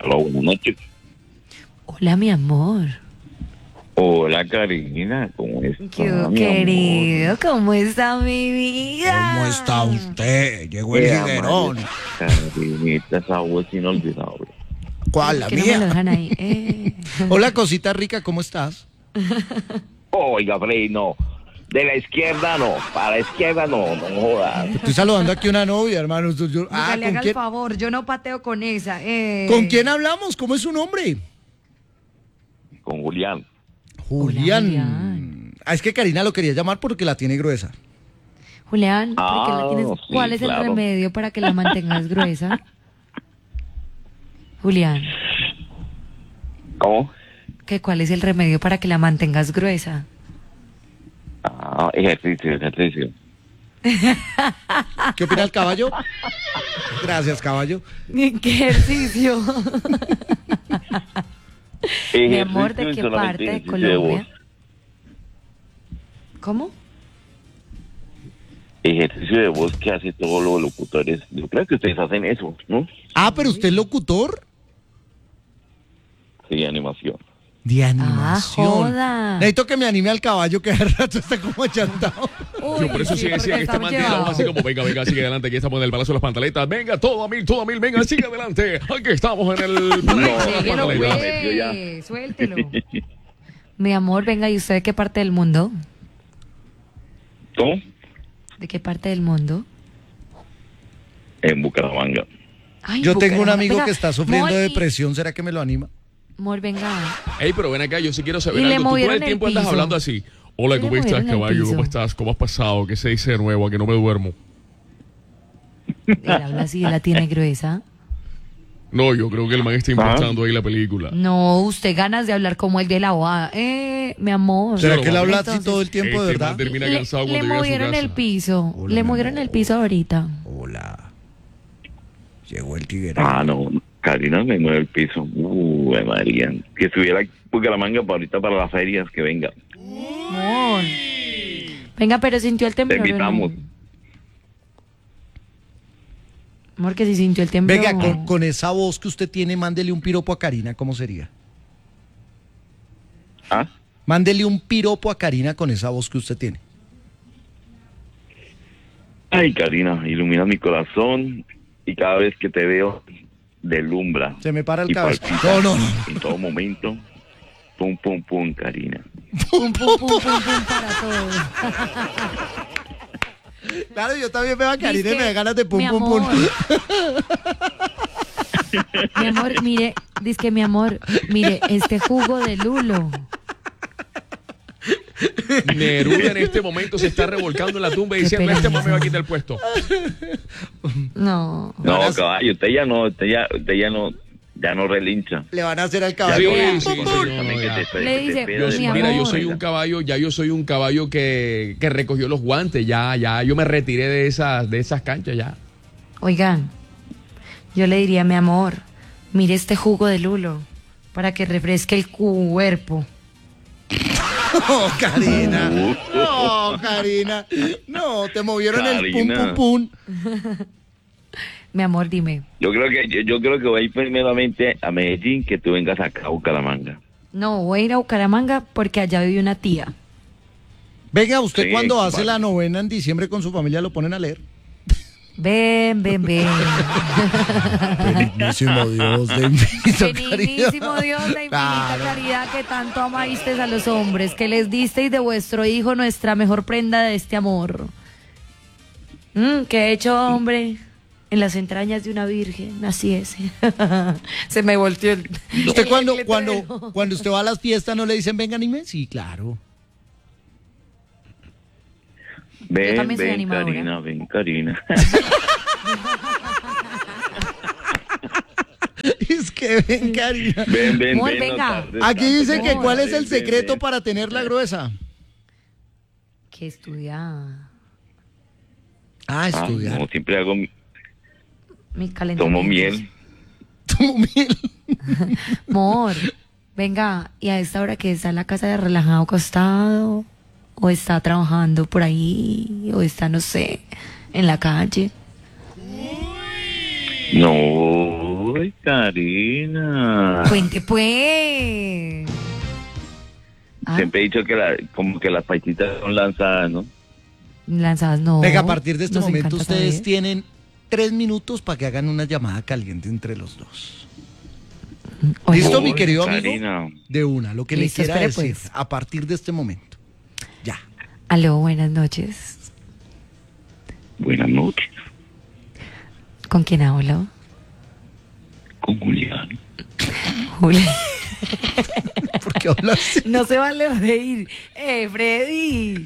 Hola, buenas noches. Hola, mi amor. Hola, Karina, ¿cómo está, mi Querido, ¿cómo está mi vida? ¿Cómo está usted? Llegó el higuerón. Karinita, esa voz inolvidable. ¿Cuál, la ¿Por qué no me lo mía? dejan ahí? Hola, cosita rica, ¿cómo estás? Oiga, Freddy, no. De la izquierda no, para la izquierda no jodas. Estoy saludando aquí a una novia, hermano. Nunca le ¿con haga el quién? favor, yo no pateo con esa. ¿Con quién hablamos? ¿Cómo es su nombre? Con Julián. Julián. Julián. Ah, es que Karina lo quería llamar porque la tiene gruesa. Julián, ¿por qué la tienes? sí, ¿Cuál es claro. el remedio para que la mantengas gruesa? Julián, ¿Cómo? ¿cuál es el remedio para que la mantengas gruesa? Ejercicio. ¿Qué opina el caballo? Gracias, caballo. ¿Qué ejercicio? Mi amor, ¿de Ejercicio y qué solamente parte de ejercicio de Colombia? voz. ¿Cómo? Ejercicio de voz que hace todos los locutores. Yo creo que ustedes hacen eso, ¿no? Ah, pero usted es locutor Sí, animación. de animación. joda. Necesito que me anime al caballo que hace rato está como achantado. Uy, Yo por eso sí porque decía que este estamos man tiene la voz así llevados. como, venga, sigue adelante, aquí estamos en el Palacio de las Pantaletas, venga, todo a mil, venga, sigue adelante, aquí estamos en el Palacio de las Síguelo, Pantaletas. metió ya. güey, suéltelo. Mi amor, venga, ¿y usted de qué parte del mundo? ¿Cómo? ¿De qué parte del mundo? En Bucaramanga. Ay, Yo tengo un Bucaramanga. amigo Venga, que está sufriendo Mol, de y- depresión. ¿Será que me lo anima? Mol, venga. Ey, pero ven acá, yo sí quiero saber Y le algo. Tú todo movieron el el tiempo andas piso. hablando así. Hola, Sí, ¿cómo le estás, movieron el caballo? ¿Cómo piso. estás? ¿Cómo has pasado? ¿Qué se dice de nuevo? ¿A que no me duermo? Él habla así, él la tiene gruesa. No, yo creo que el man está impostando ahí la película. No, usted ganas de hablar como el de la OA. Mi amor. ¿Será Pero que él habla entonces, así todo el tiempo, de Este man verdad? termina Le, cansado le cuando llega a su movieron el casa. piso. Hola, Le mi movieron amor. el piso ahorita. Hola. Llegó el tiguerón. No, Karina me mueve el piso. María. Que estuviera Bucaramanga para ahorita para las ferias, que venga. Amor. Venga, pero sintió el Te temblor. ¿O no? invitamos. Amor, que si sintió el temblor. Venga, con esa voz que usted tiene, mándele un piropo a Karina, ¿cómo sería? ¿Ah? Mándele un piropo a Karina con esa voz que usted tiene. Ay, Karina, ilumina mi corazón y cada vez que te veo, deslumbra. Se me para el y cabello. palpita No. En todo momento, pum, pum, pum, Karina. Pum, pum, pum, pum, pum para todos. Claro, yo también veo a Karina y Dice, me da ganas de pum, mi pum, pum. amor. Mi amor, mire, dice que mi amor, mire, este jugo de lulo. Neruda en este momento se está revolcando en la tumba y Qué diciendo, este man me va a pereza. quitar el puesto. No. No, Ahora- caballo, usted ya no relincha. Le van a hacer al Sí, caballo. sí, Pum, pum, sí, pum. no, ya. Le dice, Pero Yo, mi mira, yo amor. soy un caballo, yo soy un caballo que recogió los guantes, ya, yo me retiré de esas canchas ya. Oigan, yo le diría, mi amor, mire este jugo de lulo para que refresque el cuerpo. No, Karina. No, Karina. No, te movieron el pum, Karina. pum, pum. Mi amor, dime. Yo creo que voy a ir primeramente a Medellín, que tú vengas acá a Bucaramanga. No, voy a ir a Bucaramanga porque allá vive una tía. Venga, usted Sí, cuando hace vale. la novena en diciembre con su familia lo ponen a leer. Ven. Benignísimo Dios de infinita Benignísimo Dios de infinita Claro. claridad que tanto amasteis a los hombres, que les disteis de vuestro hijo nuestra mejor prenda de este amor. Que hecho hombre en las entrañas de una virgen, así es. Se me volteó el... ¿Usted cuando, el cuando, letrero. cuando usted va a las fiestas no le dicen venga anime? Sí, claro. Ven, también soy ven, animadora. Karina, ven, Karina. Es que ven, Karina. ven, Amor, ven. venga. Aquí dice que Amor. cuál es el Ven, secreto ven. para tenerla gruesa. Que estudia Ah, estudiar. No, siempre hago, mi calentamiento. tomo miel. Tomo miel. Amor, venga, y a esta hora que está en la casa de relajado acostado, o está trabajando por ahí, o está, no sé, en la calle. No, Uy, Karina. Cuente pues. Ah, Siempre he dicho que como que las paisitas son lanzadas, ¿no? lanzadas no. Venga, a partir de este Nos momento encanta ustedes saber. tienen 3 minutos para que hagan una llamada caliente entre los dos. Oiga, ¿Listo, Uy, mi querido amigo? Karina. De una, lo que Listo, le quiera espere, decir pues. a partir de este momento. Ya. Aló, buenas noches. Buenas noches, ¿Con quién hablo? con Julián. Julia. ¿Por qué hablas así? No se vale reír. Freddy.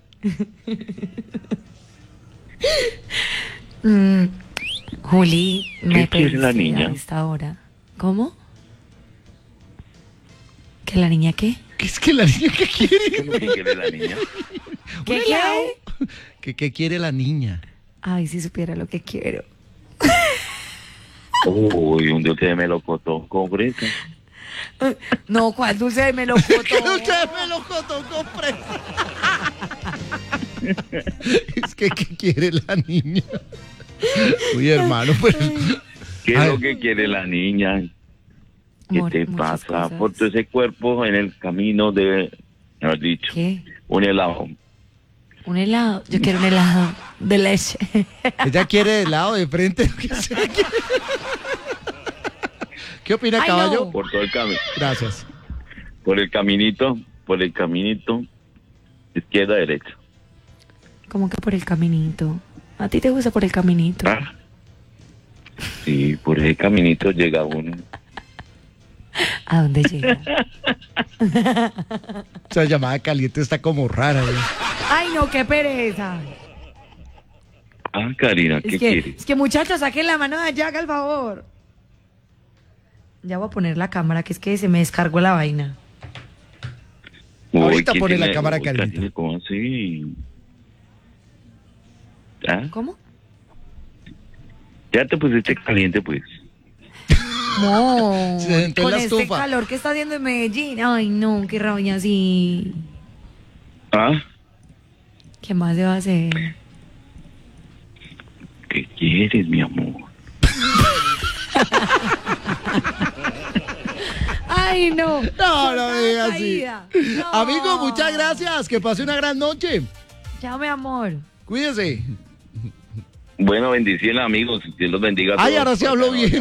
Juli, me ¿Qué quiere la pediste niña? a esta hora. ¿Cómo? ¿Que la niña qué? ¿Qué es que la niña qué quiere? ¿Qué es lo que quiere la niña? ¿Qué qué? ¿Qué quiere la niña? Ay, si supiera lo que quiero. Uy, un dulce de melocotón con fresa. No, ¿cuál dulce de melocotón? Que usted me lo contó con fresa. Es que ¿qué quiere la niña? Uy, hermano, pues. ¿Qué es Ay. lo que quiere la niña? ¿Qué Amor, te muchas pasa? cosas. Por todo ese cuerpo en el camino de, mejor dicho, ¿Qué? un helado. Un helado. Yo quiero un helado de leche. Ella quiere helado de frente. ¿Qué opina, Ay, caballo? no. Por todo el camino. Gracias. Por el caminito, izquierda, derecha. ¿Cómo que por el caminito? ¿A ti te gusta por el caminito? Ah. Sí, por ese caminito llega uno. ¿A dónde llega? Esa llamada caliente está como rara. ¿Eh? Ay, no, qué pereza. Ah, Karina, ¿qué quieres? Es que muchachos, saquen la mano de allá, haga el favor. Ya voy a poner la cámara, que es que se me descargó la vaina. Ahorita ¿qué pone la tiene? cámara Uy, caliente. Karina, ¿cómo así? ¿Ah? ¿Cómo? Ya te pusiste caliente, pues. No, Se sentó en con la este estufa. calor que está haciendo en Medellín. Ay, no, qué rabia así. ¿Ah? ¿Qué más se va a hacer? ¿Qué quieres, mi amor? Ay, no. No, no me digas así. Caída. No. Amigo, muchas gracias. Que pase una gran noche. Chao, mi amor. Cuídese. Bueno, bendiciones, amigos. Dios los bendiga a todos. Ay, ahora sí habló bien.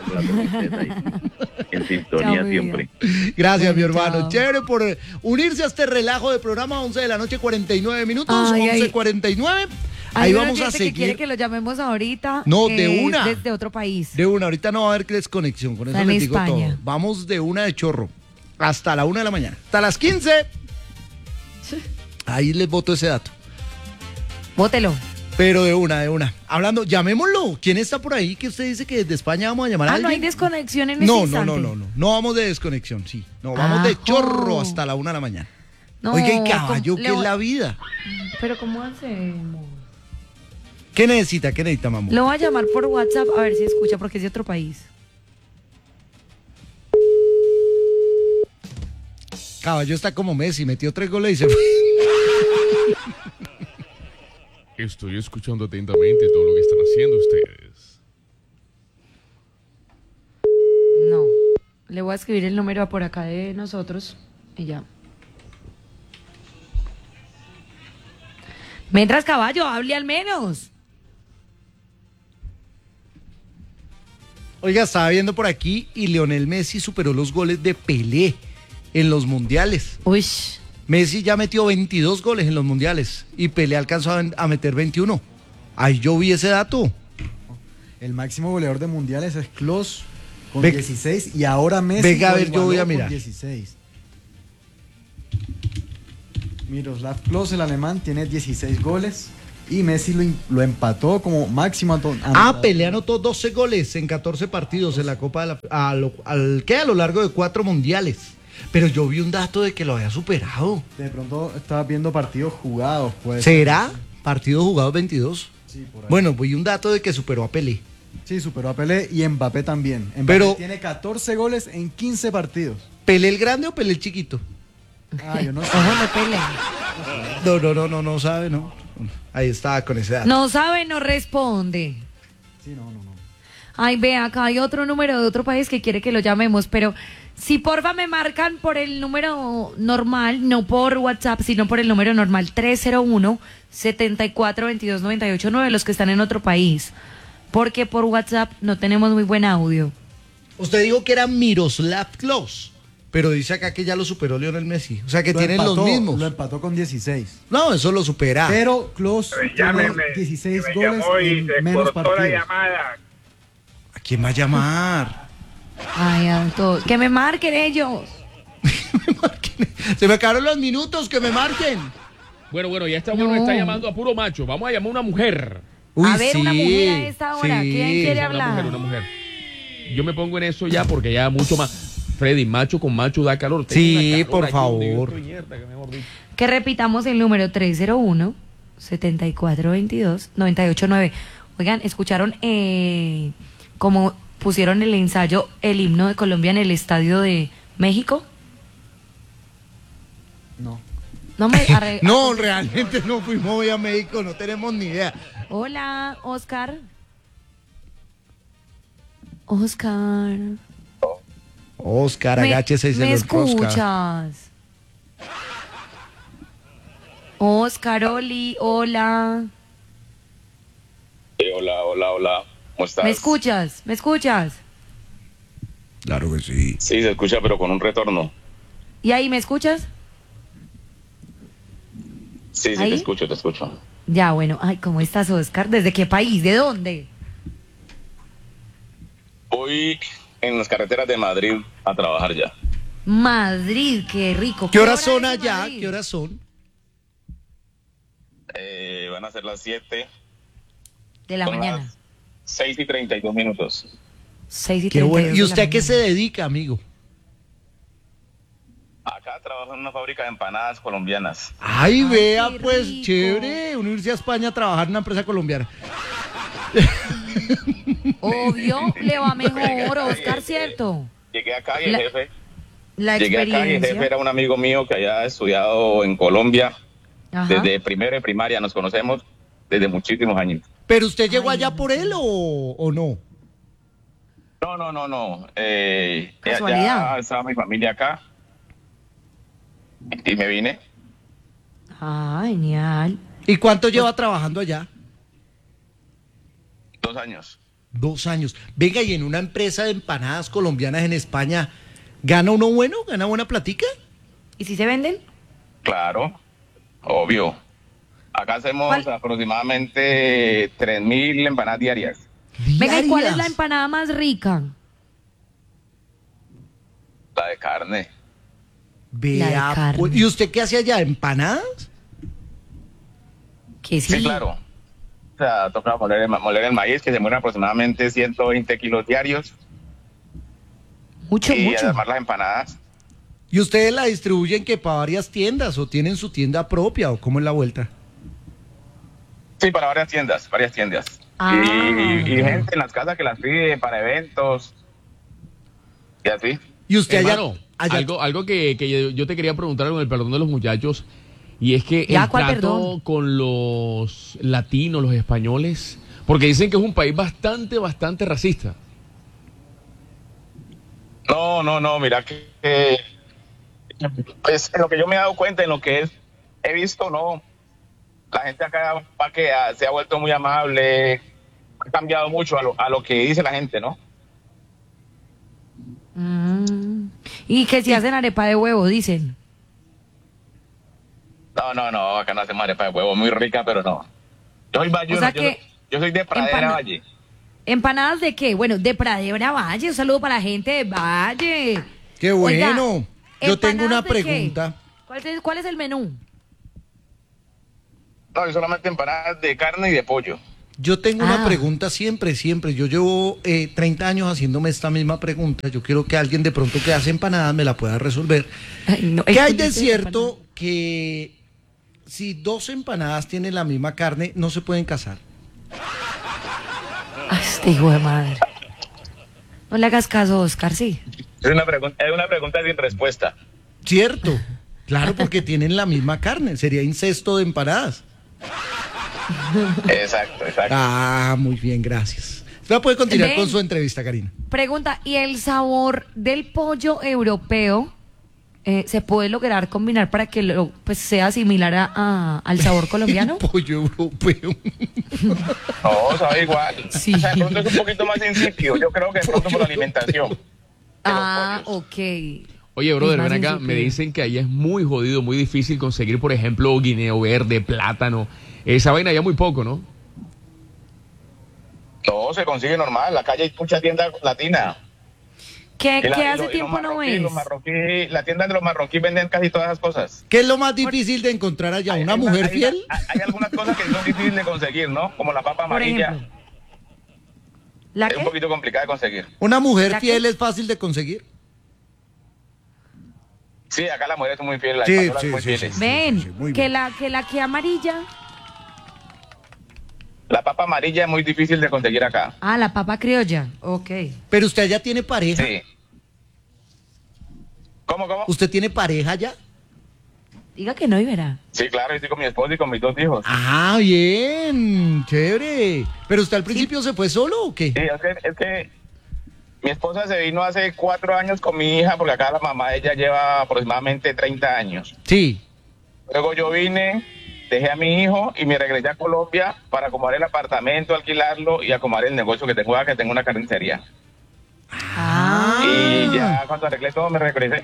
En Chao, sintonía mi siempre. Gracias, mi Bueno, hermano. chao. Chévere por unirse a este relajo de programa. 11 de la noche, 49 minutos. Ay, ay. 11:49. Hay Ahí un vamos a oyente que quiere seguir. que lo llamemos ahorita. No, de una. Desde otro país. De una, ahorita no va a haber desconexión. Con eso Está en les digo España. todo. Vamos de una de chorro. Hasta la 1 de la mañana. Hasta las 15. Ahí les boto ese dato. Bótelo. Pero de una, de una. Hablando, llamémoslo. ¿Quién está por ahí que usted dice que desde España vamos a llamar a Ah, alguien? no hay desconexión en ese No, no, instante. no. No vamos de desconexión, sí. No, vamos de Ajo. chorro hasta la 1 de la mañana. No, Oiga, y caballo, ¿cómo- ¿qué es la vida? Pero ¿cómo hacemos? ¿Qué necesita? ¿Qué necesita, mamá? Lo voy a llamar por WhatsApp a ver si escucha porque es de otro país. Caballo está como Messi, metió 3 goles y se fue. Estoy escuchando atentamente todo lo que están haciendo ustedes. No. Le voy a escribir el número por acá de nosotros y ya. Mientras, caballo, hable al menos. Oiga, estaba viendo por aquí y Lionel Messi superó los goles de Pelé en los mundiales. Uy. Messi ya metió 22 goles en los mundiales y Pelé alcanzó a meter 21. Ahí yo vi ese dato. El máximo goleador de mundiales es Klose con Ve- 16 y ahora Messi Venga, a lo ver, yo voy a igualó con mirar. 16. Miroslav Klose, el alemán, tiene 16 goles y Messi lo empató como máximo Pelé anotó 12 goles en 14 partidos en la Copa de la... A lo largo de 4 mundiales. Pero yo vi un dato de que lo había superado. De pronto estabas viendo partidos jugados, pues. ¿Será? Partidos jugados 22. Sí, por ahí. Bueno, vi un dato de que superó a Pelé. Sí, superó a Pelé y Mbappé también. Mbappé Pero- tiene 14 goles en 15 partidos. ¿Pelé el grande o Pelé el chiquito? Ah, yo no sé. Ojo, no peleen. No sabe, ¿no? Ahí estaba con ese dato. No sabe, no responde. Sí, no. Ay, ve, acá hay otro número de otro país que quiere que lo llamemos, pero si porfa me marcan por el número normal, no por WhatsApp, sino por el número normal 301-7422-989, los que están en otro país, porque por WhatsApp no tenemos muy buen audio. Usted dijo que era Miroslav Klose, pero dice acá que ya lo superó Lionel Messi. O sea que tienen los mismos. Lo empató con 16. No, eso lo supera. Pero Klose tiene 16 goles en menos partidos. ¿A quién va a llamar? Ay, que me marquen ellos. Se me acabaron los minutos, que me marquen. Bueno, ya está bueno, No. está llamando a puro macho. Vamos a llamar a una mujer. A ver, una mujer a esta hora, ¿quién quiere hablar? Una mujer. Yo me pongo en eso ya porque ya mucho más. Freddy, macho con macho da calor. Tengo Sí, una calor por aquí donde yo favor. estoy mierda, que mejor dicho. Que repitamos el número 301-7422-989. Oigan, ¿escucharon cómo pusieron el ensayo, el himno de Colombia en el Estadio de México? No. No me No, realmente no fuimos hoy a México, no tenemos ni idea. Hola, Oscar. Oscar. Oscar, agáchese y se ¿Me los rosca. escuchas? Oscar, Oli, hola. Hola. ¿Cómo estás? ¿Me escuchas? ¿Me escuchas? Claro que sí. Sí, se escucha, pero con un retorno. ¿Y ahí me escuchas? Sí, ¿Ahí? te escucho. Ya, bueno. Ay, ¿cómo estás, Oscar? ¿Desde qué país? ¿De dónde? Voy en las carreteras de Madrid a trabajar ya. Madrid, qué rico. ¿Qué horas hora son es en allá? Madrid? ¿Qué horas son? Van a ser las 7. De la Son mañana. las 6:32. 6:32 Qué bueno. de ¿Y la usted a qué mañana. se dedica, amigo? Acá trabajo en una fábrica de empanadas colombianas. Ay, vea, qué pues, rico. chévere. Unirse a España a trabajar en una empresa colombiana. Obvio, le va mejor, Oscar, ¿cierto? Llegué acá y el La- jefe... La Llegué acá y el jefe experiencia. era un amigo mío que había estudiado en Colombia. Ajá. Desde primero de primaria nos conocemos desde muchísimos años. ¿Pero usted llegó Ay, allá por él o no? No. Casualidad. Ya estaba mi familia acá. Y me vine. Ah, genial. ¿Y cuánto lleva trabajando allá? 2 años. 2 años. Venga, y en una empresa de empanadas colombianas en España, ¿gana uno bueno? ¿Gana buena platica? ¿Y si se venden? Claro, obvio. Acá hacemos ¿Cuál? aproximadamente 3.000 empanadas diarias. Venga, ¿y cuál es la Diarias. empanada más rica? La de carne. Vea, La de carne. pues, ¿y usted qué hace allá? ¿Empanadas? Que sí. Sí, claro. O sea, toca moler el maíz, que se mueren aproximadamente 120 kilos diarios. Mucho, y mucho. además las empanadas. ¿Y ustedes la distribuyen que para varias tiendas o tienen su tienda propia o cómo es la vuelta? Sí, para varias tiendas. Ah. Y gente en las casas que las pide para eventos. Y así. ¿Y usted Hermano, allá? algo que yo te quería preguntar con el perdón de los muchachos, y es que Ya, el ¿cuál trato perdón? con los latinos, los españoles, porque dicen que es un país bastante racista. No, mira que pues en lo que yo me he dado cuenta, en lo que he visto, no. La gente acá se ha vuelto muy amable, ha cambiado mucho a lo que dice la gente, ¿no? Y que si hacen arepa de huevo, dicen. No, acá no hacemos arepa de huevo, muy rica, pero no. Yo soy bayuno, O sea que yo soy de Pradera empana- Valle. ¿Empanadas de qué? Bueno, de Pradera Valle. Un saludo para la gente de Valle. ¡Qué Oiga, bueno! Yo tengo una ¿empanadas de qué? pregunta. ¿Cuál es el menú? No, yo solamente empanadas de carne y de pollo. Yo tengo una Ah. pregunta siempre. Yo llevo 30 años haciéndome esta misma pregunta. Yo quiero que alguien de pronto que hace empanadas me la pueda resolver. Ay, no, ¿Qué hay de dice cierto que si 2 empanadas tienen la misma carne, no se pueden casar? Ay, este hijo de madre. No le hagas caso, Oscar, sí. Es una pregunta sin respuesta. ¿Cierto? Claro, porque tienen la misma carne. Sería incesto de empanadas. Exacto. Ah, muy bien, gracias. Usted puede continuar Ven. con su entrevista, Karina. Pregunta, ¿y el sabor del pollo europeo se puede lograr combinar para que pues sea similar al sabor colombiano? Pollo europeo. No, sabe igual. Sí. O sea, de pronto es un poquito más insípido. Yo creo que de pronto por la alimentación. Ah, pollos. ok. Oye, brother, Es más ven acá, insípido. me dicen que ahí es muy jodido, muy difícil conseguir, por ejemplo, guineo verde, plátano. Esa vaina ya muy poco, ¿no? No, se consigue normal. En la calle hay muchas tiendas latinas. ¿Qué Y hace los tiempo no marroquíes, ves? los marroquíes, la tienda de los marroquíes venden casi todas esas cosas. ¿Qué es lo más difícil de encontrar allá? ¿Una mujer fiel? Hay algunas cosas que son difíciles de conseguir, ¿no? Como la papa Por amarilla. ejemplo. ¿La Es un qué? poquito complicada de conseguir. ¿Una mujer ¿La qué? fiel es fácil de conseguir? Sí, acá las mujeres son muy fieles, las Sí, españolas sí, muy sí, fieles. sí. Ven, muy que bien. la que amarilla. La papa amarilla es muy difícil de conseguir acá. Ah, la papa criolla. Ok. Pero usted ya tiene pareja. Sí. ¿Cómo? ¿Usted tiene pareja ya? Diga que no y verá. Sí, claro, yo estoy con mi esposo y con mis 2 hijos. Ah, bien, chévere. ¿Pero usted al principio se fue solo o qué? Sí, es que mi esposa se vino hace 4 años con mi hija, porque acá la mamá de ella lleva aproximadamente 30 años. Sí. Luego yo vine, dejé a mi hijo y me regresé a Colombia para acomodar el apartamento, alquilarlo y acomodar el negocio que tengo acá, que tengo una carnicería. Ah. Y ya cuando arreglé todo me regresé.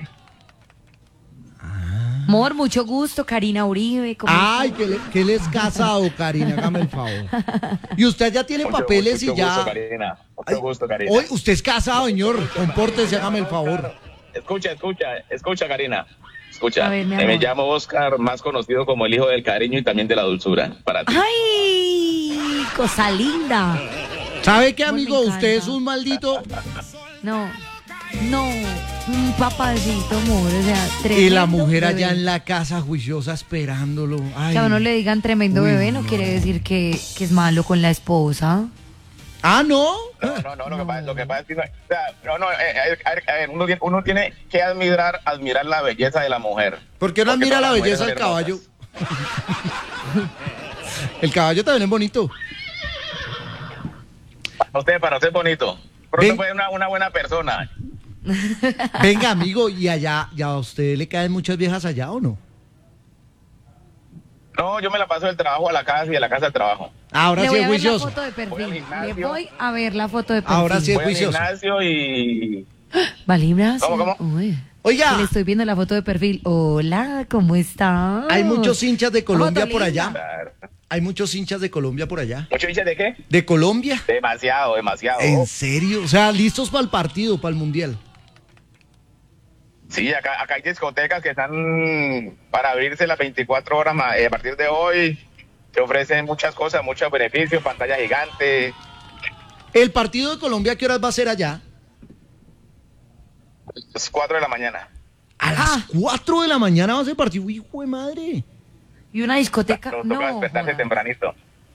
Amor, mucho gusto, Karina Uribe. ¿cómo Ay, está? que él es casado, Karina, hágame el favor. Y usted ya tiene papeles y mucho ya... gusto, Karina. Mucho Ay, gusto, Karina. Hoy usted es casado, señor. Compórtese, hágame el favor. Escucha, Karina. Escucha. A ver, mi Me amor. llamo Oscar, más conocido como el hijo del cariño y también de la dulzura. Para ti. ¡Ay! Cosa linda. ¿Sabe qué, Amor, me amigo? Usted encanta. es un maldito... No, un papacito, amor. O sea, tremendo. Y la mujer bebé. allá en la casa juiciosa esperándolo. Ay. Que a uno le digan tremendo Uy, bebé no no. quiere decir que es malo con la esposa. Ah, ¿no? No, lo que pasa es que no, o sea, a ver, uno tiene que admirar la belleza de la mujer. ¿Por qué no Porque admira todas la las mujeres belleza del son caballo? hermosas. El caballo también es bonito. Para usted es bonito. Pero Ven. usted fue una buena persona. Venga, amigo, ¿y allá, ya a usted le caen muchas viejas allá o no? No, yo me la paso del trabajo a la casa y de la casa al trabajo. Ahora Le sí voy es a ver la juicioso. foto de Voy al perfil. Le gimnasio. voy a ver la foto de perfil. Ahora sí es Voy al juicioso. gimnasio y... ¿Va gimnasio? ¿Cómo? Uy. Oiga. Le estoy viendo la foto de perfil. Hola, ¿cómo está? Hay muchos hinchas de Colombia Foto por linda. allá. Hay muchos hinchas de Colombia por allá. ¿Mucho hinchas de qué? ¿De Colombia? Demasiado. ¿En serio? O sea, listos para el partido, para el mundial. Sí, acá hay discotecas que están para abrirse las 24 horas a partir de hoy. Te ofrecen muchas cosas, muchos beneficios, pantalla gigante. ¿El partido de Colombia qué horas va a ser allá? Es 4 de la mañana. A las 4 de la mañana va a ser el partido. ¡Hijo de madre! Y una discoteca. Nos No. toca despertarse joda. tempranito.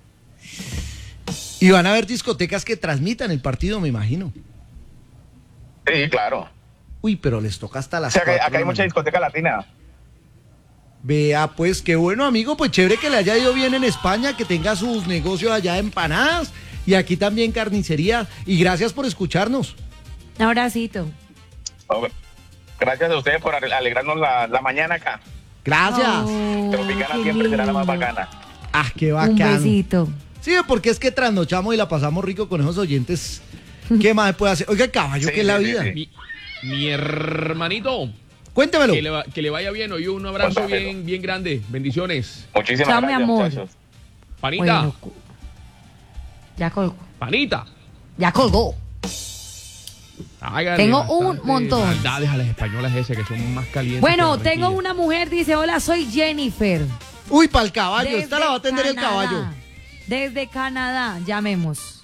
Y van a haber discotecas que transmitan el partido, me imagino. Sí, claro. Uy, pero les toca hasta O las sea, que 4 acá hay mucha discoteca latina. Vea, pues qué bueno, amigo. Pues chévere que le haya ido bien en España, que tenga sus negocios allá de empanadas y aquí también carnicería. Y gracias por escucharnos. Un abracito. Oh, gracias a ustedes por alegrarnos la mañana acá. Gracias. Oh, Tropicana qué siempre será la más lindo. bacana. Ah, qué Un bacano. besito. Sí, porque es que trasnochamos y la pasamos rico con esos oyentes. ¿Qué más se puede hacer? Oiga, el caballo, Sí, que es la sí, vida. sí, Mi hermanito, Cuéntemelo. que le vaya bien. Hoy un abrazo Cuéntamelo. bien grande. Bendiciones. Muchísimas Chao, mi gracias, amor. muchachos. Panita, Bueno, ya colgó. panita. Ya colgó. Hágale Tengo un bastante montón. maldades a las españolas ese que son más calientes. Bueno, que tengo Barranquilla. una mujer, dice, hola, soy Jennifer. Uy, para el caballo. Desde Esta la va a atender el Canadá. caballo. Desde Canadá, llamemos.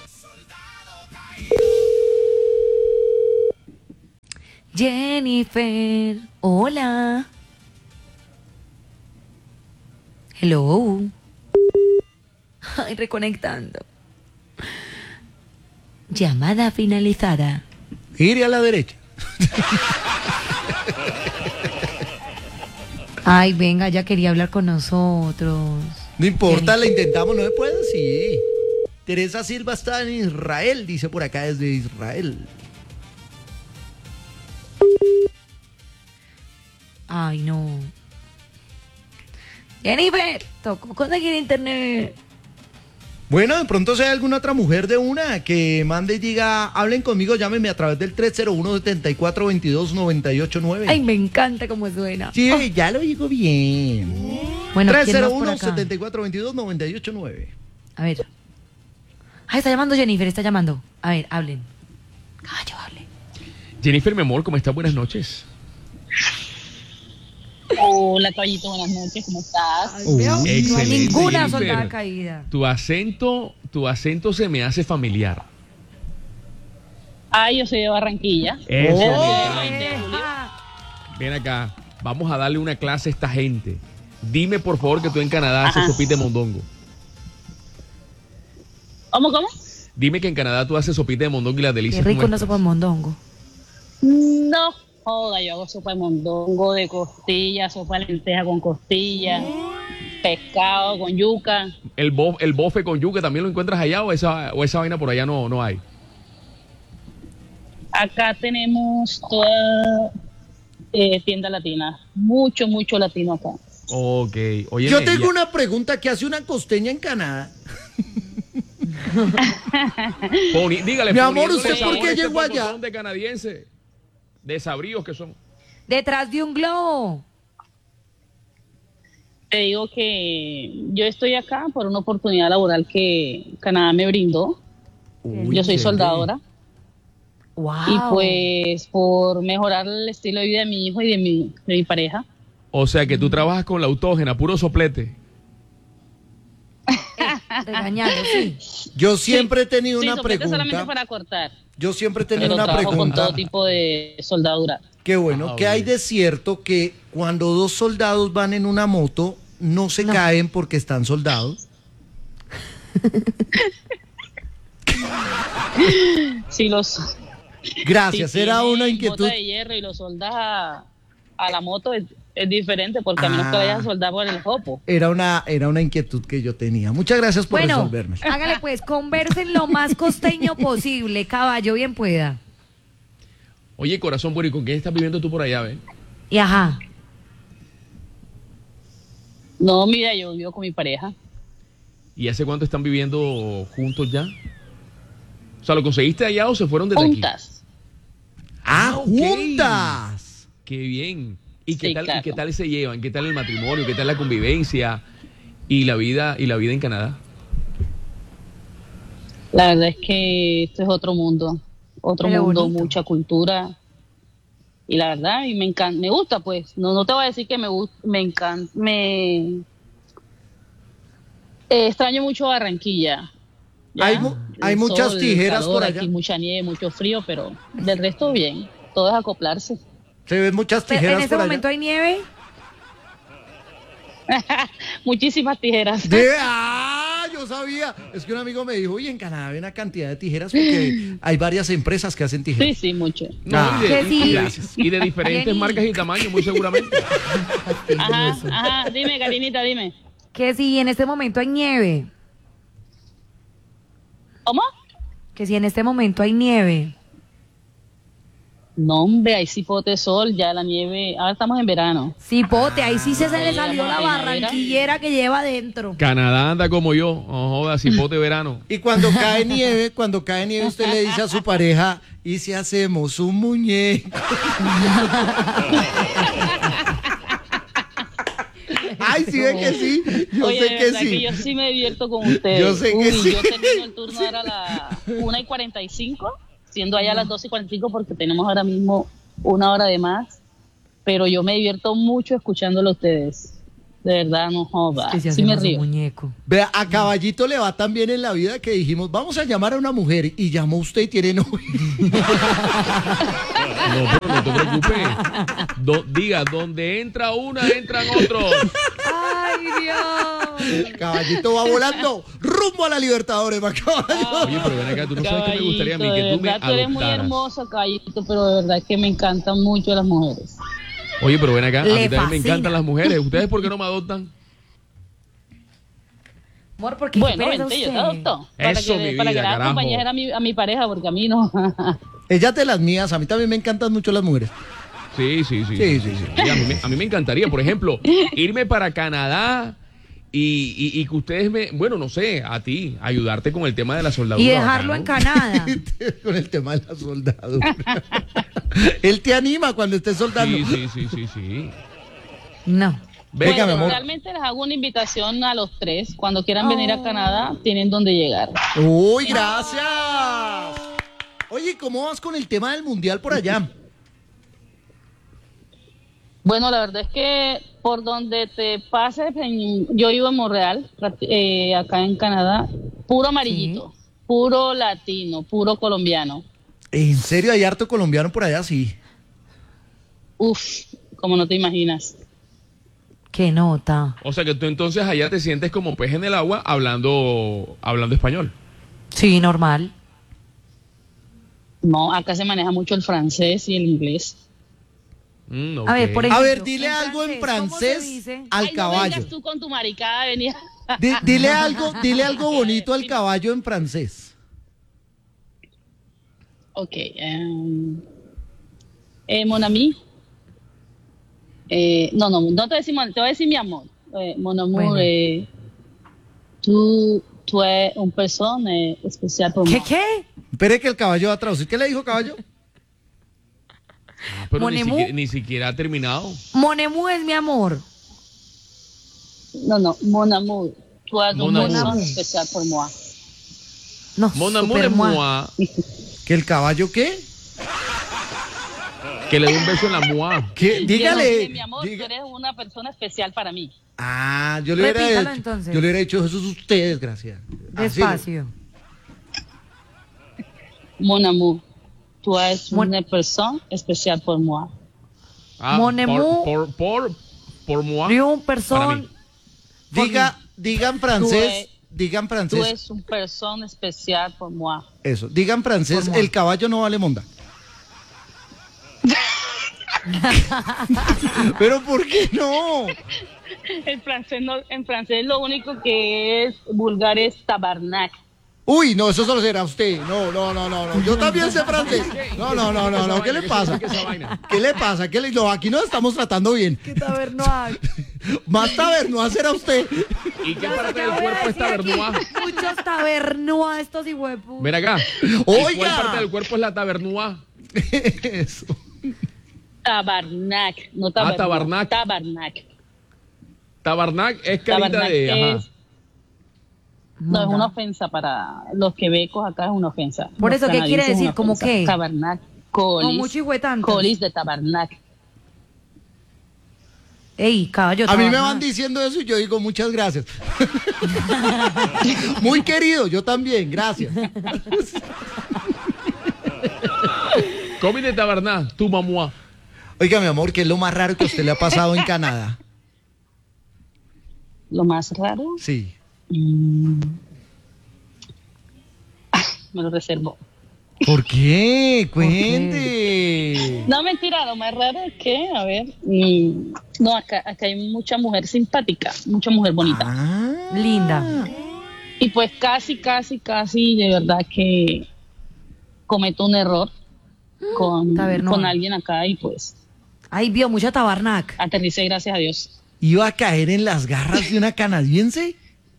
Jennifer, hola. Hello. Ay, reconectando. Llamada finalizada. Gire a la derecha. Ay, venga, ya quería hablar con nosotros. No importa, Jennifer. la intentamos, no se puede, sí. Teresa Silva está en Israel, dice por acá desde Israel. Ay, no. Jennifer, tocó conseguir internet. Bueno, de pronto si hay alguna otra mujer de una que mande y diga, hablen conmigo, llámenme a través del 301-7422-989. Ay, me encanta cómo suena. Sí, ya lo digo bien. Bueno, ¿quién más por acá? 301-7422-989. A ver. Ay, está llamando Jennifer, está llamando. A ver, hablen. Caballo, hablen. Jennifer, mi amor, ¿cómo estás? Buenas noches. Hola, Caballito, buenas noches, ¿cómo estás? Ay, veo, no hay excelente, ninguna Jennifer. soldada caída. Tu acento se me hace familiar. Ay, yo soy de Barranquilla. Eso, Desde el mira. 20 de julio. Ven acá, vamos a darle una clase a esta gente. Dime, por favor, que tú en Canadá haces Ajá. sopita de mondongo. ¿Cómo? Dime que en Canadá tú haces sopita de mondongo y las Qué delicias rico una nuestras. sopa de mondongo. No, joda, yo hago sopa de mondongo, de costilla, sopa de lenteja con costilla, pescado con yuca. El bofe con yuca también lo encuentras allá o esa vaina por allá no hay. Acá tenemos toda tienda latina, mucho latino acá. Ok, oye. Yo tengo una pregunta, ¿qué hace una costeña en Canadá? Dígale, Mi amor, poniéndole ¿usted sabor por qué a este llegó allá? pocotón de canadienses, de sabríos que son. Detrás de un globo. Te digo que yo estoy acá por una oportunidad laboral que Canadá me brindó. Uy, Yo soy qué soldadora. Wow. Y pues por mejorar el estilo de vida de mi hijo y de mi pareja. O sea que tú trabajas con la autógena, puro soplete. Regañando, sí. Yo siempre he tenido Sí, una soplete solamente pregunta. para cortar. Yo siempre he tenido Pero una trabajo con pregunta. todo tipo de soldadura. Qué bueno, Ah, ¿qué hay bien. de cierto que cuando dos soldados van en una moto no se caen porque están soldados? Si los Gracias, si era tienes una inquietud. bota de hierro y lo soldas a la moto es diferente porque a menos que vayas a soldar por el jopo. Era una inquietud que yo tenía. Muchas gracias por Bueno, resolverme. hágale pues, conversen lo más costeño posible, caballo, bien pueda. Oye, corazón, bueno, ¿y con quién estás viviendo tú por allá, ven? Y ajá. No, mira, yo vivo con mi pareja. ¿Y hace cuánto están viviendo juntos ya? O sea, ¿lo conseguiste allá o se fueron desde aquí? Juntas. ¡Ah, ok. juntas! Qué bien. ¿Y qué Sí, tal, claro. y qué tal se llevan? ¿Qué tal el matrimonio? ¿Qué tal la convivencia? Y la vida en Canadá. La verdad es que esto es otro mundo. Otro Pero mundo, bonito. mucha cultura. Y la verdad, y me encanta, me gusta pues. No te voy a decir que me gusta, me encanta, extraño mucho Barranquilla. ¿ya? Hay El muchas sol, el tijeras calor, por allá. Aquí mucha nieve, mucho frío, pero del resto bien. Todo es acoplarse. Se ven muchas Pero tijeras en este por momento allá. hay nieve. Muchísimas tijeras. Yo sabía. Es que un amigo me dijo, oye, en Canadá hay una cantidad de tijeras porque hay varias empresas que hacen Sí, tijeras. sí, mucho. No, Ah. Que sí. y de diferentes Jenny. marcas y tamaños, muy seguramente. Ajá. Dime, Karinita, dime. Que si en este momento hay nieve. ¿Cómo? Que si en este momento hay nieve. No, hombre, ahí sí pote sol, ya la nieve. Ahora estamos en verano. Sí, pote, ahí sí se le ya salió no la hay barranquillera que lleva adentro. Canadá anda como yo. No jodas, cipote verano. Y cuando cae nieve, usted le dice a su pareja, ¿y si hacemos un muñeco? Ay, sí ve que sí. Yo Oye, sé de que verdad sí. que yo sí me divierto con ustedes. Yo sé que sí. Yo termino el turno ahora a las 1:45, siendo allá a las 2:45 porque tenemos ahora mismo una hora de más. Pero yo me divierto mucho escuchándolo a ustedes. De verdad, no joda. Que si Sí me hacemos un río. muñeco. Vea, a Caballito le va tan bien en la vida que dijimos, vamos a llamar a una mujer. Y llamó usted y tiene novio. No, pero no te preocupes. Diga, donde entra una, entran otros. ¡Ay, Dios! Caballito va volando rumbo a la Libertadores, va caballo. Oye, pero ven acá, tú no sabes qué me gustaría a mí, Caballito, que de tú me verdad, tú eres muy adoptaras. hermoso, Caballito, pero de verdad que me encantan mucho las mujeres. Oye, pero ven acá, a mí Le también me fascina. encantan las mujeres. ¿Ustedes por qué no me adoptan? Amor, porque Bueno, vente, yo te adopto. Eso, mi Para que vida, le haga carajo. compañía a mi pareja, porque a mí no. Ella de las mías, a mí también me encantan mucho las mujeres. Sí. Sí. Y a mí me encantaría, por ejemplo, irme para Canadá y que ustedes bueno, no sé, a ti, ayudarte con el tema de la soldadura. Y dejarlo en bacano. Canadá. Con el tema de la soldadura. Él te anima cuando estés soldando. Sí. No. Venga, mi Bueno, amor. realmente les hago una invitación a los tres. Cuando quieran venir a Canadá, tienen donde llegar. Uy, gracias. Oye, ¿cómo vas con el tema del mundial por allá? Bueno, la verdad es que por donde te pases, yo vivo en Montreal, acá en Canadá, puro amarillito, puro latino, puro colombiano. ¿En serio hay harto colombiano por allá? Sí. Uf, como no te imaginas. Qué nota. O sea que tú entonces allá te sientes como pez en el agua hablando español. Sí, normal. No, acá se maneja mucho el francés y el inglés. A ver, por A ejemplo, ver, dile algo en ¿cómo se francés dice? al Ay, no caballo. vengas tú con tu maricada, venía. Dile algo bonito al caballo en francés. Ok. Mon ami. No te voy a decir, te voy a decir mi amor. Mon amour, Bueno. tú eres una persona especial por mí. ¿Qué? Espere que el caballo va a traducir. ¿Qué le dijo caballo? Pero Monemu. ni siquiera ha terminado. Monemu es mi amor. No, mon amour. Tú eres Mon una amour. persona especial por mí. No, Mon amour super es moi. moi. ¿Que el caballo qué? Que le dé un beso en la moi. ¿Qué? Dígale. Mi amor, tú eres una persona especial para mí. Ah, yo le hubiera Repítalo, dicho. entonces. Yo le hubiera dicho eso es ustedes, gracias. Así. Despacio. Mon amour. Tú eres Mon- una persona especial por mí. Mon amour. Por moi. Ni un Para person. mí. Digan francés. Digan Tú francés. eres una persona especial por mí. Eso. Digan francés. Por moi. El caballo no vale monda. Pero ¿por qué no? En francés lo único que es vulgar es tabarnak. Uy, no, eso solo será usted. No. Yo también sé francés. No. ¿Qué le pasa? ¿Qué le pasa? No, aquí nos estamos tratando bien. ¿Qué tabernois? Más taberno será usted. ¿Y qué parte del cuerpo es tabernois? Muchos tabernois estos hijuepus. Ven acá. Oiga. ¿Y cuál parte del cuerpo es la tabernois? Eso. Tabarnak, no tabarnak. tabarnak. Tabarnak. Tabarnak es carita Tabarnak de... Ajá. No, es una ofensa para los quebecos acá, es una ofensa. Por Los eso, ¿qué quiere canadienses es decir? una ¿Cómo ofensa. qué? Tabarnak, No, colis. mucho hijuetantos. Colis de tabarnak. Ey, caballo. A mí me tabernac. van diciendo eso y yo digo muchas gracias. Muy querido, yo también, gracias. Comi de tabernac, tu mamá. Oiga, mi amor, ¿qué es lo más raro que a usted le ha pasado en Canadá? Lo más raro, Sí. me lo reservo. ¿Por qué? Cuente. No, mentira, lo más raro es que, a ver, no, acá hay mucha mujer simpática, mucha mujer bonita. Ah. Linda. Y pues casi, de verdad que cometo un error Tabernois. con alguien acá y pues Ahí vio mucha tabarnac. aterricé, gracias a Dios. ¿Iba a caer en las garras de una canadiense?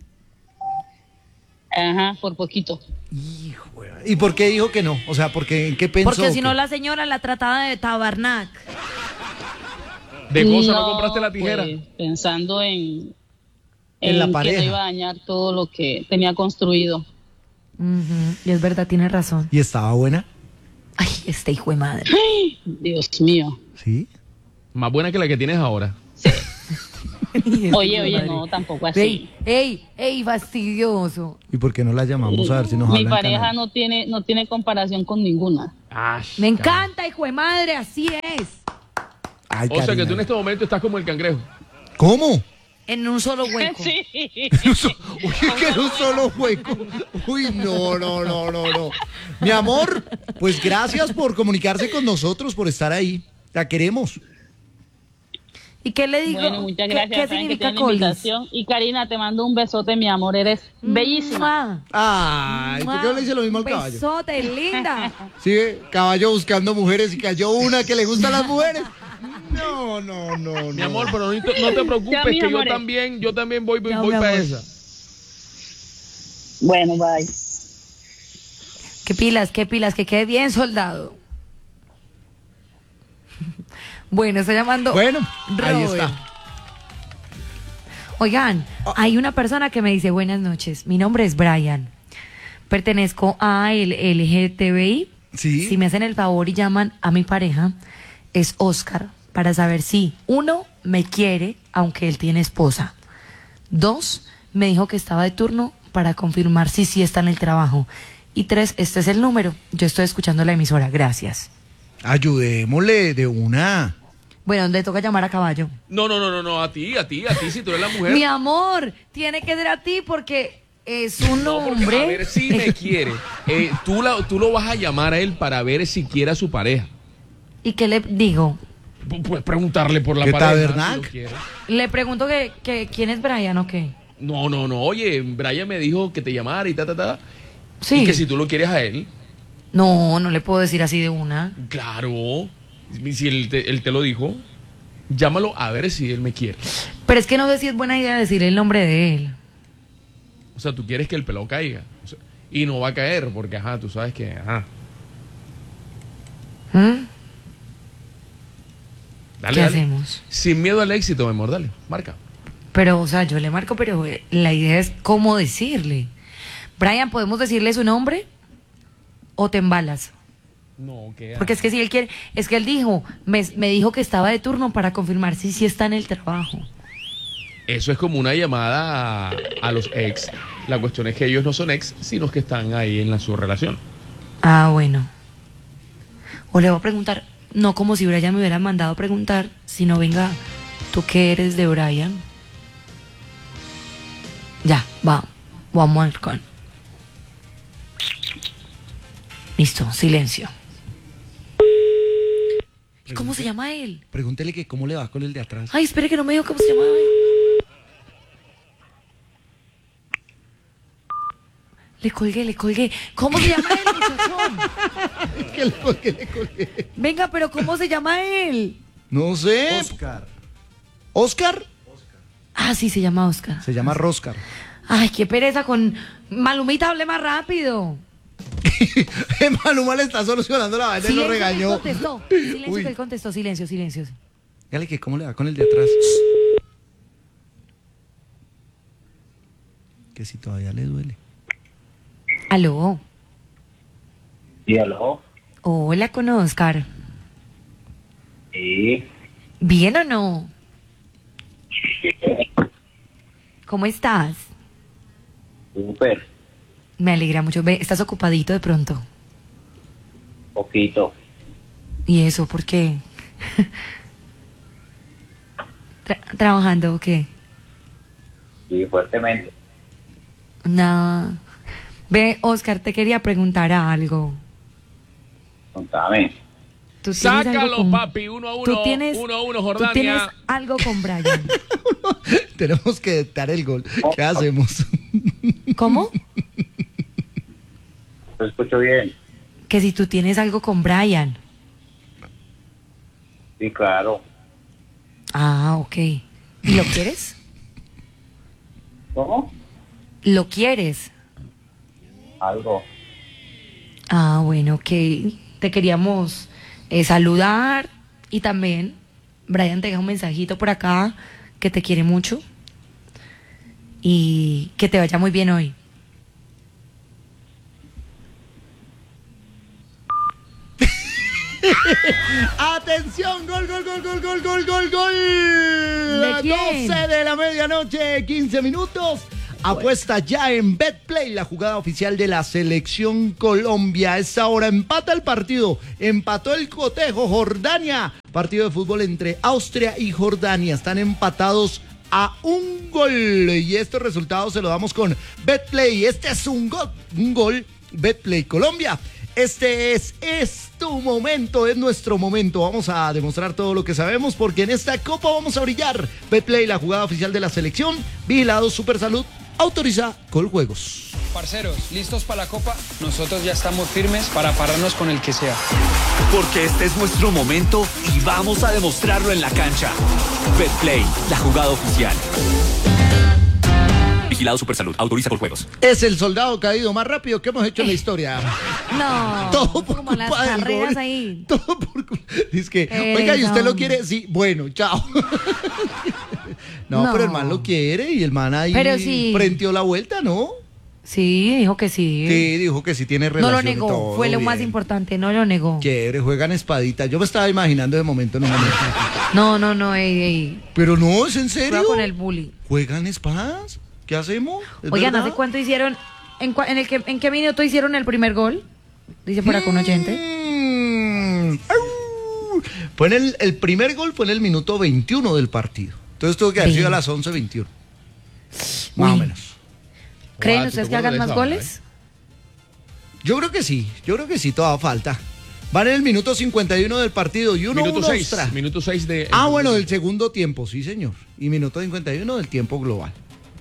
Ajá, por poquito. Hijo, ¿y por qué dijo que no? O sea, ¿en qué pensó? Porque si no que- la señora la trataba de tabarnac. ¿De cosa no compraste la tijera? Pues, pensando en la que pareja. no iba a dañar todo lo que tenía construido. Ujú, y es verdad, tiene razón. ¿Y estaba buena? Ay, este hijo de madre. Dios mío. Sí. Más buena que la que tienes ahora. Oye, no, tampoco así. Ey, fastidioso. ¿Y por qué no la llamamos a ver si nos habla Mi en pareja canario? no tiene comparación con ninguna. Me encanta, hijo de madre, así es. Ay, O sea que Karina. tú en este momento estás como el cangrejo. ¿Cómo? En un solo hueco. Sí. Uy, que en un solo hueco. Uy, no. Mi amor, pues gracias por comunicarse con nosotros, por estar ahí. La queremos. ¿Y qué le digo? Bueno, muchas ¿Qué- gracias. ¿Qué, saben que significa tienen la colis? invitación. Y Karina, te mando un besote, mi amor. Eres bellísima. Ay, ¿por qué no le dice lo mismo al Un caballo? besote, linda. Sí, caballo buscando mujeres y cayó una que le gusta a las mujeres. No. Mi amor, pero no te preocupes, Ya, mis que amores. yo también voy Ya, mi para amor. esa. Bueno, bye. Qué pilas, que quede bien, soldado. Bueno, está llamando. Bueno, ahí Robert. está. Oigan, hay una persona que me dice buenas noches. Mi nombre es Brian. Pertenezco a el LGTBI. Sí. Si me hacen el favor y llaman a mi pareja, es Oscar, para saber si, 1, me quiere, aunque él tiene esposa. 2, me dijo que estaba de turno para confirmar si sí está en el trabajo. Y 3, este es el número. Yo estoy escuchando la emisora. Gracias. Ayudémosle de una. Bueno, le toca llamar a caballo. No, a ti, si tú eres la mujer. Mi amor, tiene que ser a ti porque es un No, porque, hombre. a ver si me quiere. Tú lo vas a llamar a él para ver si quiere a su pareja. ¿Y qué le digo? Puedes preguntarle por la ¿Qué pareja. tabernac? Si lo quiere. Le pregunto que quién es Brian o qué. No. Oye, Brian me dijo que te llamara y ta. Sí. Y que si tú lo quieres a él, No le puedo decir así de una. claro. Si él te lo dijo, llámalo a ver si él me quiere. Pero es que no sé si es buena idea decir el nombre de él. O sea, tú quieres que el pelado caiga. O sea, y no va a caer porque, ajá, tú sabes que, ajá. ¿Mm? Dale. ¿Qué hacemos? Sin miedo al éxito, mi amor, dale, marca. Pero, o sea, yo le marco, pero la idea es cómo decirle. Brian, ¿podemos decirle su nombre? ¿O te embalas? No, que Porque es que si él quiere, es que él dijo, me dijo que estaba de turno para confirmar si sí está en el trabajo. eso es como una llamada a los ex. La cuestión es que ellos no son ex, sino que están ahí en su relación. Ah, bueno. O le voy a preguntar, no como si Brian me hubiera mandado a preguntar, sino venga, ¿tú qué eres de Brian? Ya, vamos a con. Listo, silencio. ¿Y cómo se llama él? Pregúntele que cómo le va con el de atrás. Ay, espere que no me dijo cómo se llama él. Le colgué. ¿Cómo se llama él, muchachón? ¿Qué le colgué? Venga, pero ¿cómo se llama él? No sé. Oscar. ¿Oscar? Ah, sí, se llama Oscar. Se llama Roscar. Ay, qué pereza con Malumita, hable más rápido. Maluma le está solucionando la vaina y lo Silencio, que él regañó. contestó. Silencio, Uy. que él contestó. Silencio. Dígale que cómo le va con el de atrás. Que si todavía le duele. Aló. Sí, aló. Hola, con Oscar. Sí. ¿Bien o no? ¿Cómo estás? Súper. Me alegra mucho. Ve, ¿estás ocupadito de pronto? Poquito. ¿Y eso por qué? ¿Trabajando o qué? Sí, fuertemente. Nada. Ve, Oscar, te quería preguntar algo. Contame. ¿Tú tienes algo Sácalo, con- papi, 1-1. ¿Tú tienes, 1-1, ¿Tú Jordania. tienes algo con Brian? Tenemos que dictar el gol. ¿Qué hacemos? ¿Cómo? Te escucho bien. Que si tú tienes algo con Brian. Sí, claro. Ah, ok. ¿Y lo quieres? ¿Cómo? ¿Lo quieres? Algo. Ah, bueno, ok. Te queríamos saludar y también Brian te deja un mensajito por acá que te quiere mucho y que te vaya muy bien hoy. Atención, gol. ¿De quién? 12 de la medianoche, 15 minutos. Apuesta ya en BetPlay, la jugada oficial de la Selección Colombia. A esta hora empata el partido, empató el cotejo Jordania. Partido de fútbol entre Austria y Jordania. Están empatados a un gol. Y estos resultados se los damos con BetPlay. Este es un gol BetPlay Colombia. Este es tu momento, es nuestro momento. Vamos a demostrar todo lo que sabemos porque en esta copa vamos a brillar. Betplay, la jugada oficial de la selección. Vigilado Supersalud, autoriza Coljuegos. Parceros, ¿listos para la copa? Nosotros ya estamos firmes para pararnos con el que sea. Porque este es nuestro momento y vamos a demostrarlo en la cancha. Betplay, la jugada oficial. Vigilado Supersalud, autoriza Coljuegos. Es el soldado caído más rápido que hemos hecho en la historia. No, Todo por como las culpa del carreras gol. ahí. Todo por culpa. Dice que, oiga, ¿y usted lo quiere? Sí, bueno, chao. No, No. pero el man lo quiere y el man ahí Pero sí. frenteó la vuelta, ¿no? Sí, dijo que sí. Sí, dijo que sí tiene No relación. lo y negó, todo, fue lo más bien. importante, no lo negó. Chévere, juegan espadita. Yo me estaba imaginando de momento en un momento. No, ey. Pero no, ¿es en serio? Juega con el bully. ¿Juegan espadas? ¿Qué hacemos? ¿Es Oigan, verdad? ¿hace cuánto hicieron? ¿En qué minuto hicieron el primer gol? Dice por acá un oyente. Fue en el primer gol fue en el minuto 21 del partido. Entonces tuvo que haber sido a las 11:21. Más o Uy. menos. ¿Creen Guau, ustedes ¿tú que te hagan acuerdas más de esa hora, goles? Yo creo que sí, todavía falta. Van en el minuto 51 del partido y uno Minuto 6. extra. Minuto 6 de. Bueno, del segundo tiempo, sí, señor. Y minuto 51 del tiempo global.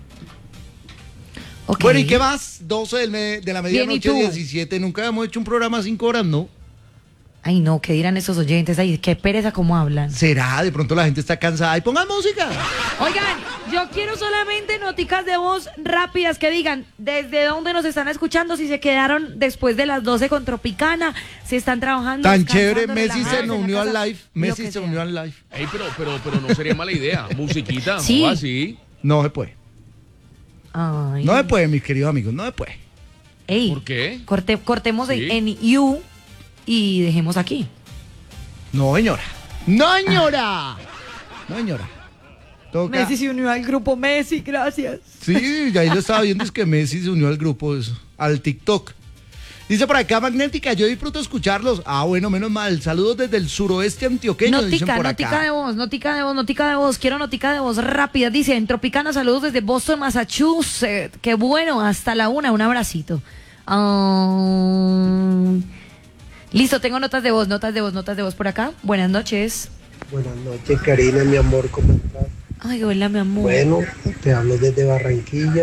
Ok. Bueno, ¿y qué más? 12 de la Bien, ¿y medianoche, tú? 17. Nunca habíamos hecho un programa 5 horas, ¿no? Ay, no, ¿qué dirán esos oyentes? Ay, qué pereza cómo hablan. ¿Será? De pronto la gente está cansada. ¡Y pongan música! Oigan, yo quiero solamente noticas de voz rápidas que digan desde dónde nos están escuchando, si se quedaron después de las 12 con Tropicana, si están trabajando. Tan descansando, chévere, Messi se relajándose en la unió al casa, live. lo Messi que se sea. unió al live. Ey, pero no sería mala idea. Musiquita, Sí. o así. No se puede. Ay. No se puede, mis queridos amigos, no se puede. Ey, ¿Por qué? cortemos Sí. en You y dejemos aquí. No, señora. ¡No, señora! No, señora. Toca. Messi se unió al grupo Messi, gracias. Sí, ya ahí lo estaba viendo, es que Messi se unió al grupo, eso, al TikTok. Dice por acá Magnética, yo disfruto escucharlos. Bueno, menos mal. Saludos desde el suroeste antioqueño, dicen por Notica acá. de voz, notica de voz. Quiero notica de voz rápida. Dice, en Tropicana, saludos desde Boston, Massachusetts. Qué bueno, hasta la 1, un abracito. Listo, tengo notas de voz por acá. Buenas noches. Buenas noches, Karina, mi amor, ¿cómo estás? Ay, hola, mi amor. Bueno, te hablo desde Barranquilla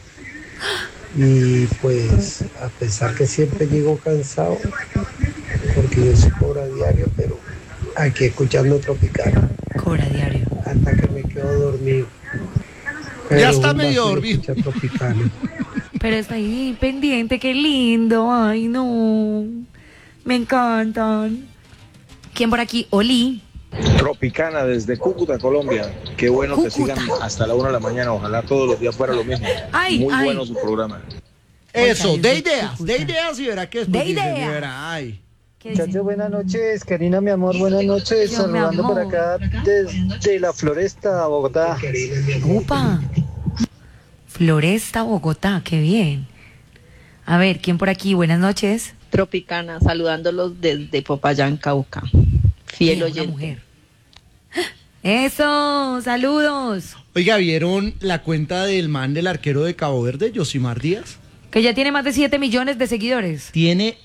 y pues a pesar que siempre llego cansado, porque yo soy cobra diario, pero aquí escuchando Tropicana Cobra diario. hasta que me quedo dormido. Ya está un medio vacío dormido. escuchar Tropicana. Pero está ahí pendiente, qué lindo. Ay, no. Me encantan. ¿Quién por aquí? Oli. Tropicana desde Cúcuta, Colombia. Qué bueno que Cúcuta. sigan hasta la 1 de la mañana. Ojalá todos los días fuera lo mismo. Ay, Muy ay. bueno su programa. Eso, Oiga, de yo soy ideas, Cúcuta. de ideas y verá que después De dicen, ideas. y verá, ay. ¿Qué dicen? Muchachos, buenas noches, Karina, mi amor, buenas noches. Yo, mi Saludando por amor. acá desde la Floresta, Bogotá. Upa. Floresta, Bogotá, qué bien. A ver, ¿quién por aquí? Buenas noches. Tropicana, saludándolos desde Popayán, Cauca. Fiel Una oyente. mujer. Eso, saludos. Oiga, ¿vieron la cuenta del man del arquero de Cabo Verde, Yosimar Díaz? Que ya tiene más de 7 millones de seguidores. Tiene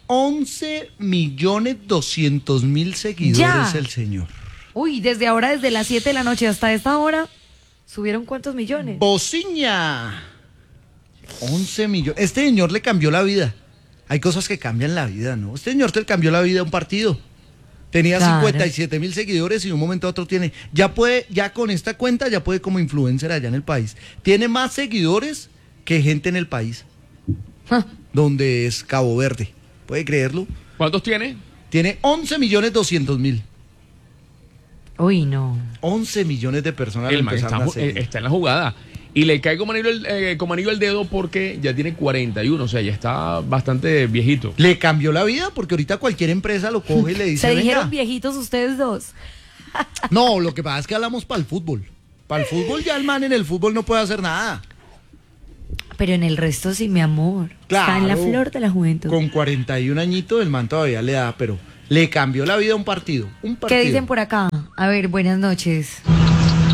11.200.000 seguidores Ya. el señor. Uy, desde ahora, desde las 7 de la noche hasta esta hora, ¿subieron cuántos millones? Bociña. 11 millones. Este señor le cambió la vida. Hay cosas que cambian la vida, ¿no? Este señor te cambió la vida a un partido. Tenía Claro. 57.000 seguidores y de un momento a otro tiene, ya con esta cuenta ya puede como influencer allá en el país. Tiene más seguidores que gente en el país, Ah, donde es Cabo Verde. ¿Puede creerlo? ¿Cuántos tiene? Tiene 11.200.000. Uy, no. 11 millones de personas El man empezaron a seguir. está en la jugada. Y le cae como anillo al dedo porque ya tiene 41, o sea, ya está bastante viejito. Le cambió la vida porque ahorita cualquier empresa lo coge y le dice, Se dijeron venga. viejitos ustedes dos. No, lo que pasa es que hablamos para el fútbol. Para el fútbol ya el man en el fútbol no puede hacer nada. Pero en el resto sí, mi amor. Está en la Claro. flor de la juventud. Con 41 añitos el man todavía le da, pero le cambió la vida a un partido. ¿Qué dicen por acá? A ver, buenas noches.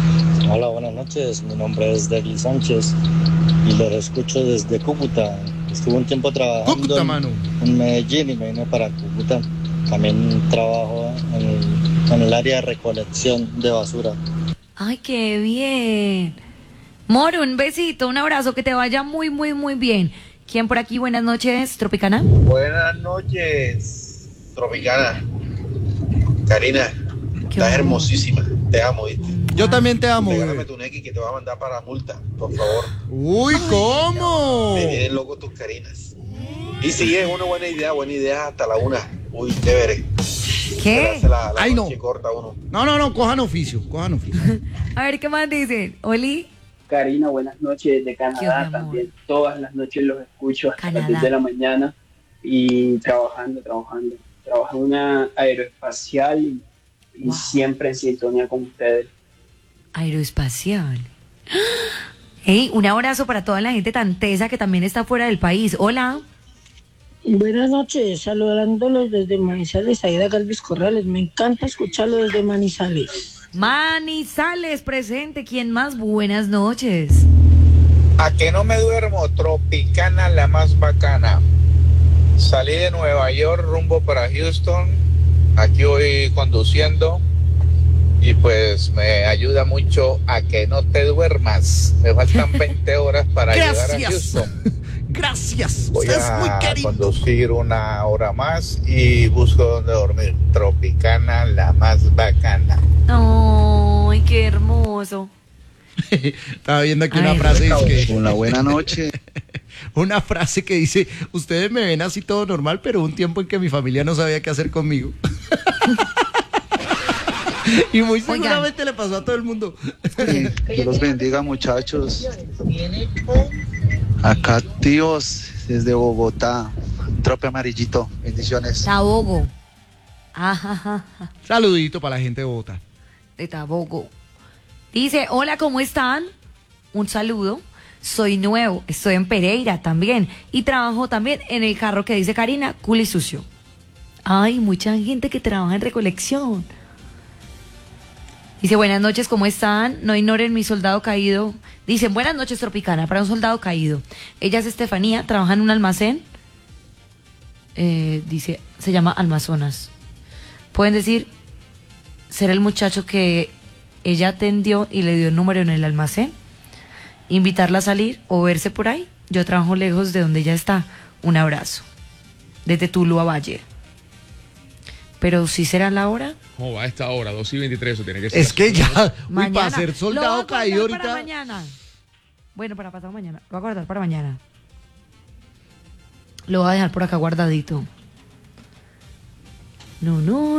Hola, buenas noches. Mi nombre es Degli Sánchez y lo escucho desde Cúcuta, Estuve un tiempo trabajando Cúcuta, mano. en Medellín y me vine para Cúcuta. También trabajo en el área de recolección de basura. Ay, qué bien. Moro, un besito, un abrazo, que te vaya muy, muy, muy bien. ¿Quién por aquí? Buenas noches, Tropicana. Buenas noches, Tropicana. Karina, estás hermosísima. Te amo, ¿viste? Yo también te amo, Regálame bebé. tu Neki que te va a mandar para multa, por favor. Uy, ¿cómo? Me tienen loco tus Karinas. Y sí, es una buena idea hasta la 1. Uy, chévere. ¿Qué? La Ay, no. noche corta uno. No, cojan oficio. A ver, ¿qué más dicen? Oli. Karina, buenas noches desde Canadá. También todas las noches los escucho hasta las 10 de la mañana y trabajando. Trabajo en una aeroespacial y siempre en sintonía con ustedes. Aeroespacial. Hey, un abrazo para toda la gente tan tesa que también está fuera del país. Hola. Buenas noches, saludándolos desde Manizales, Aida Galvis Corrales. Me encanta escucharlo desde Manizales. Manizales presente. ¿Quién más? Buenas noches. ¿A que no me duermo? Tropicana, la más bacana. Salí de Nueva York rumbo para Houston. Aquí voy conduciendo y pues me ayuda mucho a que no te duermas. Me faltan 20 horas para llegar a Houston. Gracias. Voy Usted es muy a querido. conducir 1 hora más y busco dónde dormir. Tropicana, la más bacana. Ay, qué hermoso. Estaba viendo aquí A una ver. frase que... Una buena noche. Una frase que dice, ustedes me ven así todo normal, pero un tiempo en que mi familia no sabía qué hacer conmigo. Y muy seguramente le pasó a todo el mundo. Dios los bendiga, muchachos. Acá, tíos, desde Bogotá. Trope amarillito. Bendiciones. Tabogo. Ajá. Saludito para la gente de Bogotá. De Tabogo. Dice, hola, ¿cómo están? Un saludo. Soy nuevo, estoy en Pereira también y trabajo también en el carro que dice Karina, cool y sucio. Ay, mucha gente que trabaja en recolección. Dice, buenas noches, ¿cómo están? No ignoren mi soldado caído. Dicen, buenas noches, Tropicana, para un soldado caído. Ella es Estefanía, trabaja en un almacén. Dice, se llama Almazonas. Pueden decir, ser el muchacho que ella atendió y le dio el número en el almacén. Invitarla a salir o verse por ahí. Yo trabajo lejos de donde ella está. Un abrazo. Desde Tuluá Valle. Pero si será la hora. Va a esta hora, 2:23, eso tiene que ser. Es que ya, Mañana. para ser Lo voy soldado a caído guardar para ahorita. mañana. Bueno, para pasado mañana. Lo voy a guardar para mañana. Lo voy a dejar por acá guardadito. No.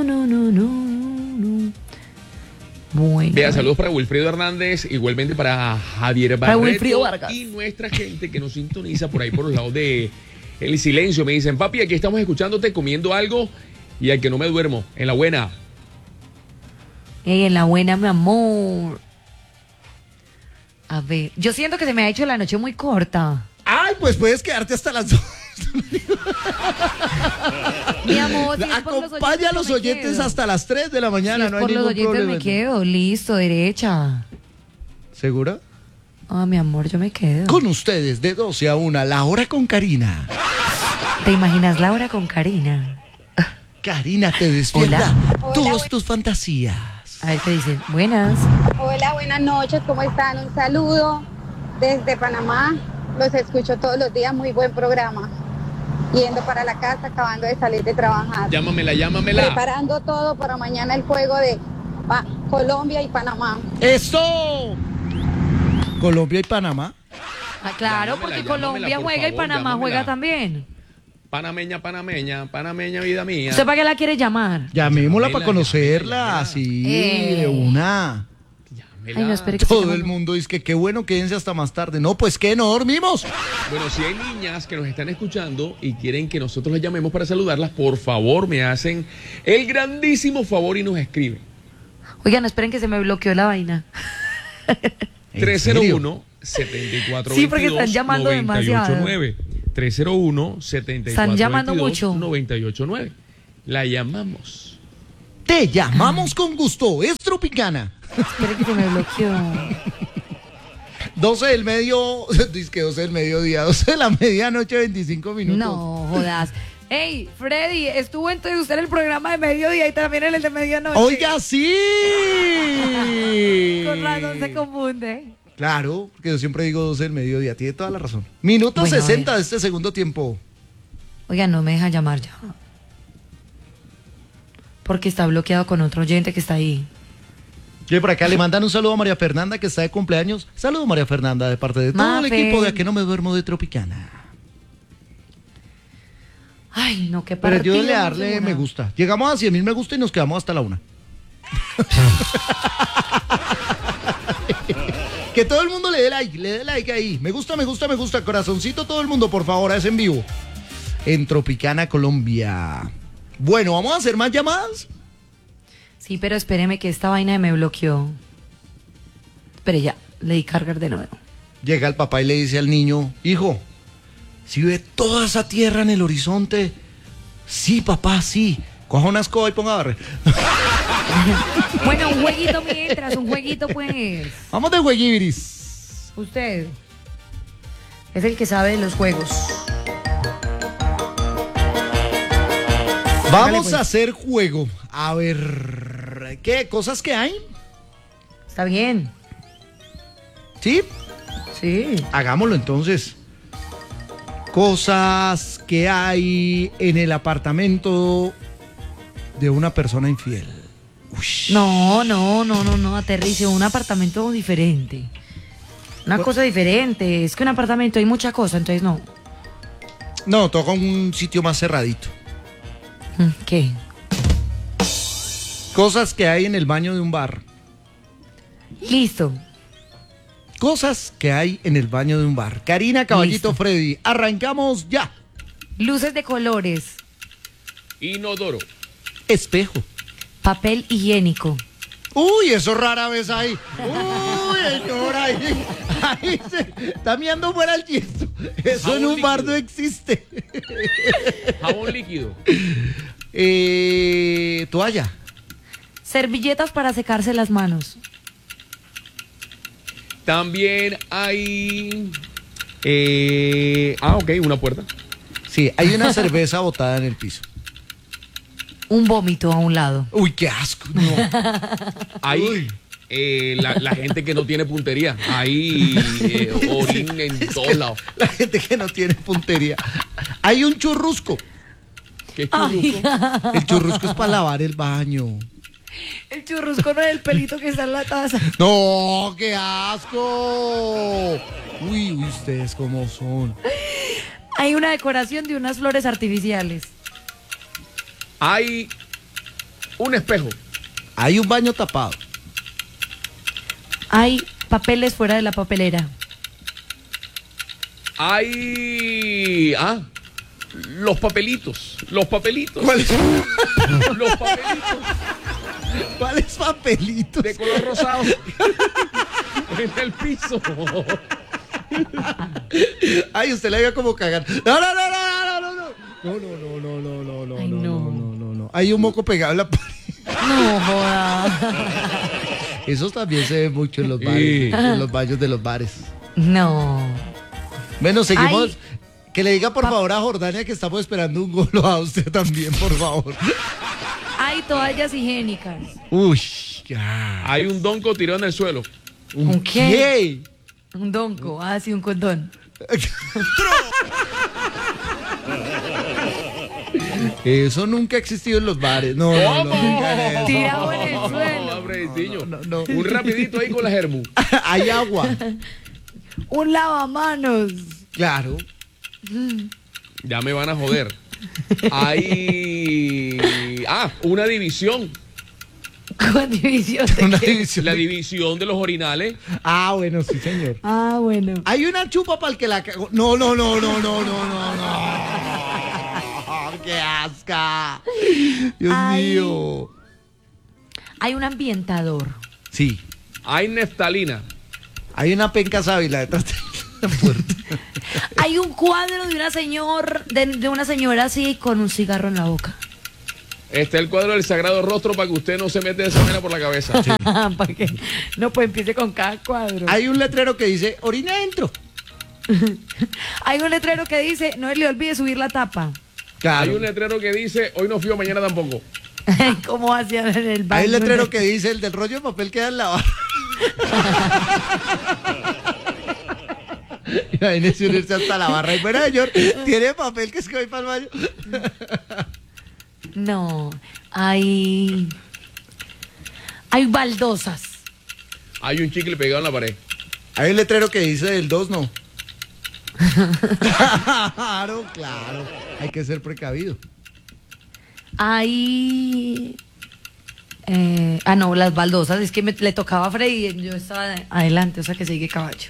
Bueno. Vea, saludos para Wilfredo Hernández, igualmente para Javier Para Barreto Wilfrido Vargas. y nuestra gente que nos sintoniza por ahí por los lados de El Silencio. Me dicen, papi, aquí estamos escuchándote, comiendo algo y al que no me duermo, en la buena. Ey, en la buena, mi amor. A ver, yo siento que se me ha hecho la noche muy corta. Ay, pues puedes quedarte hasta las 2. Mi amor, si es por los Acompaña a los me oyentes quedo. hasta las 3 de la mañana, Si no es hay por los ningún oyentes problema. me quedo, listo, derecha. ¿Segura? Ah, mi amor, yo me quedo. Con ustedes, de 12 a 1, la hora con Karina. ¿Te imaginas la hora con Karina? Karina te despierta Hola. todas tus fantasías. A ver qué dicen. Buenas. Hola, buenas noches, ¿cómo están? Un saludo desde Panamá. Los escucho todos los días, muy buen programa. Yendo para la casa, acabando de salir de trabajar. Llámamela. Preparando todo para mañana el juego de Colombia y Panamá. ¡Eso! Colombia y Panamá. Ah, claro, porque Colombia por juega y favor, Panamá llámamela. juega también. Panameña, vida mía. ¿Usted para qué la quiere llamar? Llamémosla para conocerla, así, de una. Ay, no, espere que Todo el mundo dice que qué bueno, quédense hasta más tarde. No, pues que no dormimos. Bueno, si hay niñas que nos están escuchando y quieren que nosotros las llamemos para saludarlas, por favor, me hacen el grandísimo favor y nos escriben. Oigan, no esperen que se me bloqueó la vaina. 301-7422-989. Sí, porque están llamando demasiado. 301-7422-989. Están llamando mucho. 989. La llamamos. Te llamamos con gusto, es Tropicana. Esperen que se me bloqueó. 12 del medio, dice que 12 del mediodía, 12 de la medianoche, 25 minutos. No, jodas. Hey, Freddy, estuvo entonces usted en el programa de mediodía y también en el de medianoche. ¡Oiga, sí! Con razón se confunde. Claro, porque yo siempre digo 12 del mediodía, tiene toda la razón. Minuto Bueno, 60 de este segundo tiempo. Oiga, no me deja llamar ya. Porque está bloqueado con otro oyente que está ahí. Y por acá le mandan un saludo a María Fernanda, que está de cumpleaños. Saludo, María Fernanda, de parte de todo el equipo de A Que No Me Duermo de Tropicana. Ay, no, qué Pero partido. ayúdenle a darle me gusta. Llegamos a 100.000 me gusta y nos quedamos hasta la 1. Que todo el mundo le dé like ahí. Me gusta, corazoncito todo el mundo, por favor, es en vivo. En Tropicana, Colombia. Bueno, ¿vamos a hacer más llamadas? Sí, pero espéreme que esta vaina me bloqueó. Espere, ya, le di cargar de nuevo. Llega el papá y le dice al niño, hijo, ¿sí ve toda esa tierra en el horizonte? Sí, papá, sí. Coja una escoba y ponga a barrer. Bueno, un jueguito mientras, un jueguito pues. Vamos de jueguibiris. Usted es el que sabe de los juegos. Vamos pues a hacer juego. A ver, ¿qué cosas que hay? Está bien. ¿Sí? Sí. Hagámoslo entonces. Cosas que hay en el apartamento de una persona infiel. Ush. No, aterrice, un apartamento diferente. Una cosa diferente. Es que un apartamento hay mucha cosa, entonces no. No, toca un sitio más cerradito. ¿Qué? Cosas que hay en el baño de un bar. Listo. Cosas que hay en el baño de un bar. Karina, Caballito, Listo. Freddy, arrancamos ya. Luces de colores. Inodoro. Espejo. Papel higiénico. Uy, eso rara vez ahí. Uy, señor, ahí se está mirando fuera el tiesto. Eso Jabón en un líquido. bar no existe. Jabón líquido. Toalla. Servilletas para secarse las manos. También hay... ok, una puerta. Sí, hay una cerveza botada en el piso. Un vómito a un lado. Uy, qué asco. No. Hay la gente que no tiene puntería. Hay orín en todos lados. La gente que no tiene puntería. Hay un churrusco. ¿Qué churrusco? El churrusco es para lavar el baño. El churrusco no es el pelito que está en la taza. No, qué asco. Uy, ustedes cómo son. Hay una decoración de unas flores artificiales. Hay un espejo. Hay un baño tapado. Hay papeles fuera de la papelera. Hay... los papelitos. Los papelitos. ¿Cuáles? Los papelitos. ¿Cuáles papelitos? De color rosado. En el piso. Ay, usted la iba como cagar. No. Ay, no. No. Hay un moco pegado en la pared. No, joda. Eso también se ve mucho en los bares, Sí. en los baños de los bares. No. Bueno, seguimos. Ay. Que le diga por favor a Jordania que estamos esperando un gol, a usted también, por favor. Hay toallas higiénicas. Uy, ya. Hay un donco tirado en el suelo. ¿Un qué? Un donco. Sí, un condón. Eso nunca ha existido en los bares. No, digan eso. Tirado en el suelo. No. Un rapidito ahí con la germu. Hay agua. Un lavamanos. Claro. Ya me van a joder. Hay... una división. ¿Con división de Una qué? división. La división de los orinales. Bueno, sí, señor. Bueno. Hay una chupa para el que la cagó. No. ¡Qué asca! Dios mío. Hay un ambientador. Sí. Hay neftalina. Hay una penca sábila detrás de la puerta. Hay un cuadro de una señora así con un cigarro en la boca. Está el cuadro del Sagrado Rostro para que usted no se mete de esa manera por la cabeza. Sí. ¿Para qué? No, pues empiece con cada cuadro. Hay un letrero que dice, orina adentro. Hay un letrero que dice, no le olvide subir la tapa. Claro. Hay un letrero que dice, hoy no fío, mañana tampoco. ¿Cómo hacían en el baño? Hay un letrero que dice, el del rollo de papel queda en la barra. Imagínese unirse hasta la barra. Y bueno, señor, ¿tiene papel que es que voy para el baño? No, hay baldosas. Hay un chicle pegado en la pared. Hay un letrero que dice el 2 no. Claro. Hay que ser precavido. Hay... no, las baldosas. Es que le tocaba a Freddy y yo estaba adelante, o sea que sigue caballo.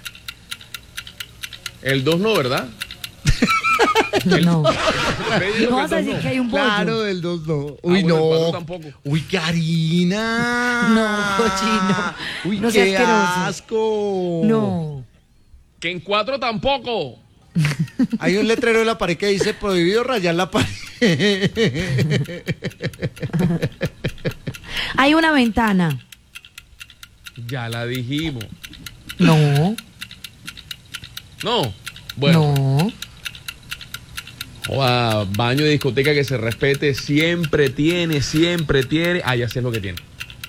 El 2 no, ¿verdad? No. No vas a decir que hay un bollo. Claro, del 2 no. Uy, no. Tampoco. Uy, Karina. No, cochino. Uy, no qué asco. No. Que en 4 tampoco. Hay un letrero en la pared que dice prohibido rayar la pared. Hay una ventana. Ya la dijimos. No. No. Bueno. No. Baño de discoteca que se respete, siempre tiene. Ah, ya sé lo que tiene.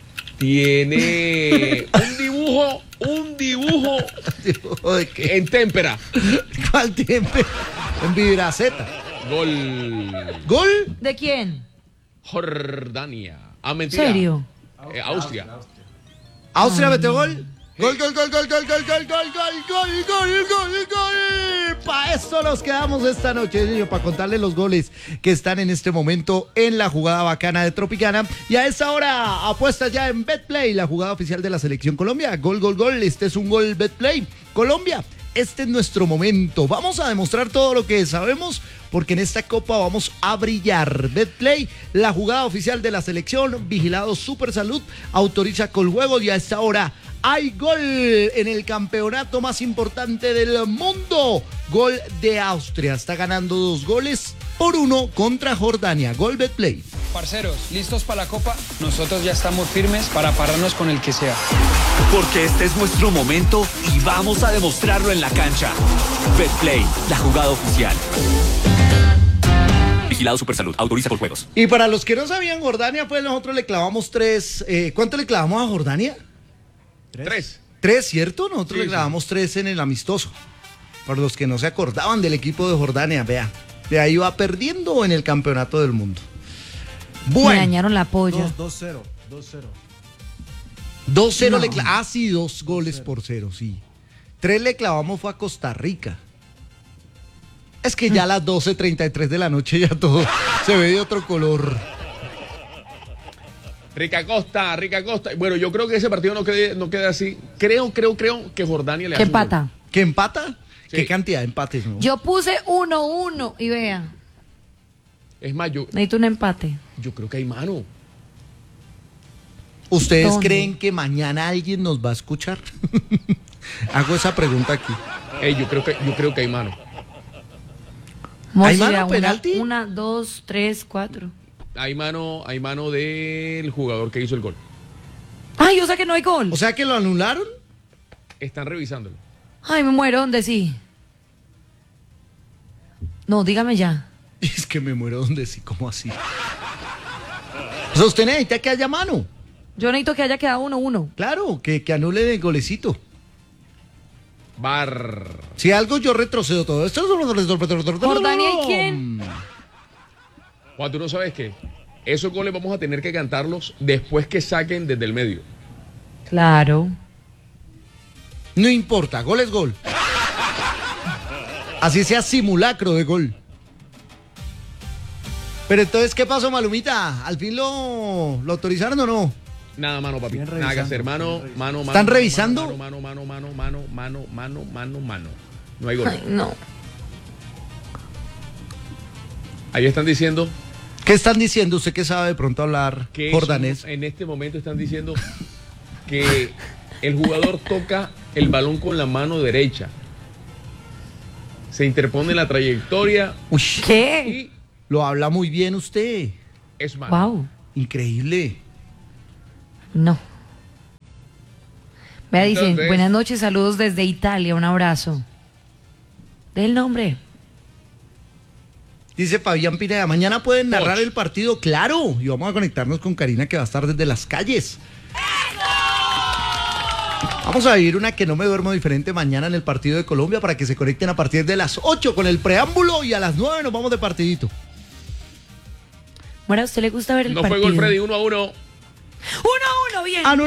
Tiene un dibujo ¿De qué? en témpera. ¿Cuál témpera? En vibraceta. ¿Gol? ¿De quién? Jordania. Ah, mentira. ¿Serio? Austria. ¿Austria metió gol? Gol. Para esto nos quedamos esta noche, niño, para contarles los goles que están en este momento en la jugada bacana de Tropicana. Y a esta hora apuesta ya en BetPlay, la jugada oficial de la Selección Colombia. Gol. Este es un gol BetPlay. Colombia, este es nuestro momento. Vamos a demostrar todo lo que sabemos, porque en esta copa vamos a brillar. BetPlay, la jugada oficial de la selección, vigilado Super Salud, autoriza Coljuegos y a esta hora hay gol en el campeonato más importante del mundo. Gol de Austria, está ganando 2-1 contra Jordania. Gol BetPlay. Parceros, ¿listos para la copa? Nosotros ya estamos firmes para pararnos con el que sea. Porque este es nuestro momento y vamos a demostrarlo en la cancha. BetPlay, la jugada oficial. Vigilado Supersalud, autoriza Coljuegos. Y para los que no sabían, Jordania, pues nosotros le clavamos 3. ¿Cuánto le clavamos a Jordania? 3. 3, ¿cierto? Nosotros sí, le clavamos 3 en el amistoso. Para los que no se acordaban del equipo de Jordania, vea. De ahí va perdiendo en el campeonato del mundo. Bueno. Me dañaron la polla. 2-0. 2-0 No. le clavamos. Ah, sí, 2 goles por 0, sí. 3 le clavamos fue a Costa Rica. Es que ya a las 12:33 de la noche ya todo se ve de otro color. Rica Costa. Bueno, yo creo que ese partido no queda así. Creo que Jordania le hace ¿Qué empata? ¿Qué empata? Sí. ¿Qué cantidad de empates, no? Yo puse 1-1 y vea. Es más, yo Necesito un empate. creo que hay mano. ¿Ustedes ¿Dónde? creen que mañana alguien nos va a escuchar? Hago esa pregunta aquí. Yo creo que hay mano. ¿Hay Mira, mano penalti? 1, 2, 3, 4. Hay mano del jugador que hizo el gol. Ay, o sea que no hay gol. O sea que lo anularon. Están revisándolo. Ay, me muero, ¿dónde sí? No, dígame ya. Es que me muero donde sí, ¿cómo así? O sea, usted necesita que haya mano. Yo necesito que haya quedado 1-1. Claro, que anule el golecito. Bar. Si algo yo retrocedo todo esto. ¿Jordania y quién? Juan, ¿tú no sabes qué? Esos goles vamos a tener que cantarlos después que saquen desde el medio. Claro. No importa, gol es gol. Así sea simulacro de gol. Pero entonces, ¿qué pasó, Malumita? ¿Al fin lo autorizaron o no? Nada, mano, papi. Nada que hacer. Mano. ¿Están revisando? Mano. No hay gol. Ay, no. Ahí están diciendo ¿Qué están diciendo? ¿Usted que sabe de pronto hablar que jordanés? en este momento están diciendo que el jugador toca el balón con la mano derecha. Se interpone en la trayectoria. Uy, ¿Qué? lo habla muy bien usted. es malo. Wow. Increíble. No. Vea, dicen, Entonces- buenas noches, saludos desde Italia, un abrazo. Del nombre. Dice Fabián Pineda, mañana pueden narrar el partido, claro, y vamos a conectarnos con Karina, que va a estar desde las calles. Vamos a vivir una que no me duermo diferente mañana en el partido de Colombia para que se conecten a partir de las 8 con el preámbulo y a las 9 nos vamos de partidito. Bueno, ¿a usted le gusta ver el No partido? fue gol Freddy, 1-1. 1-1, bien.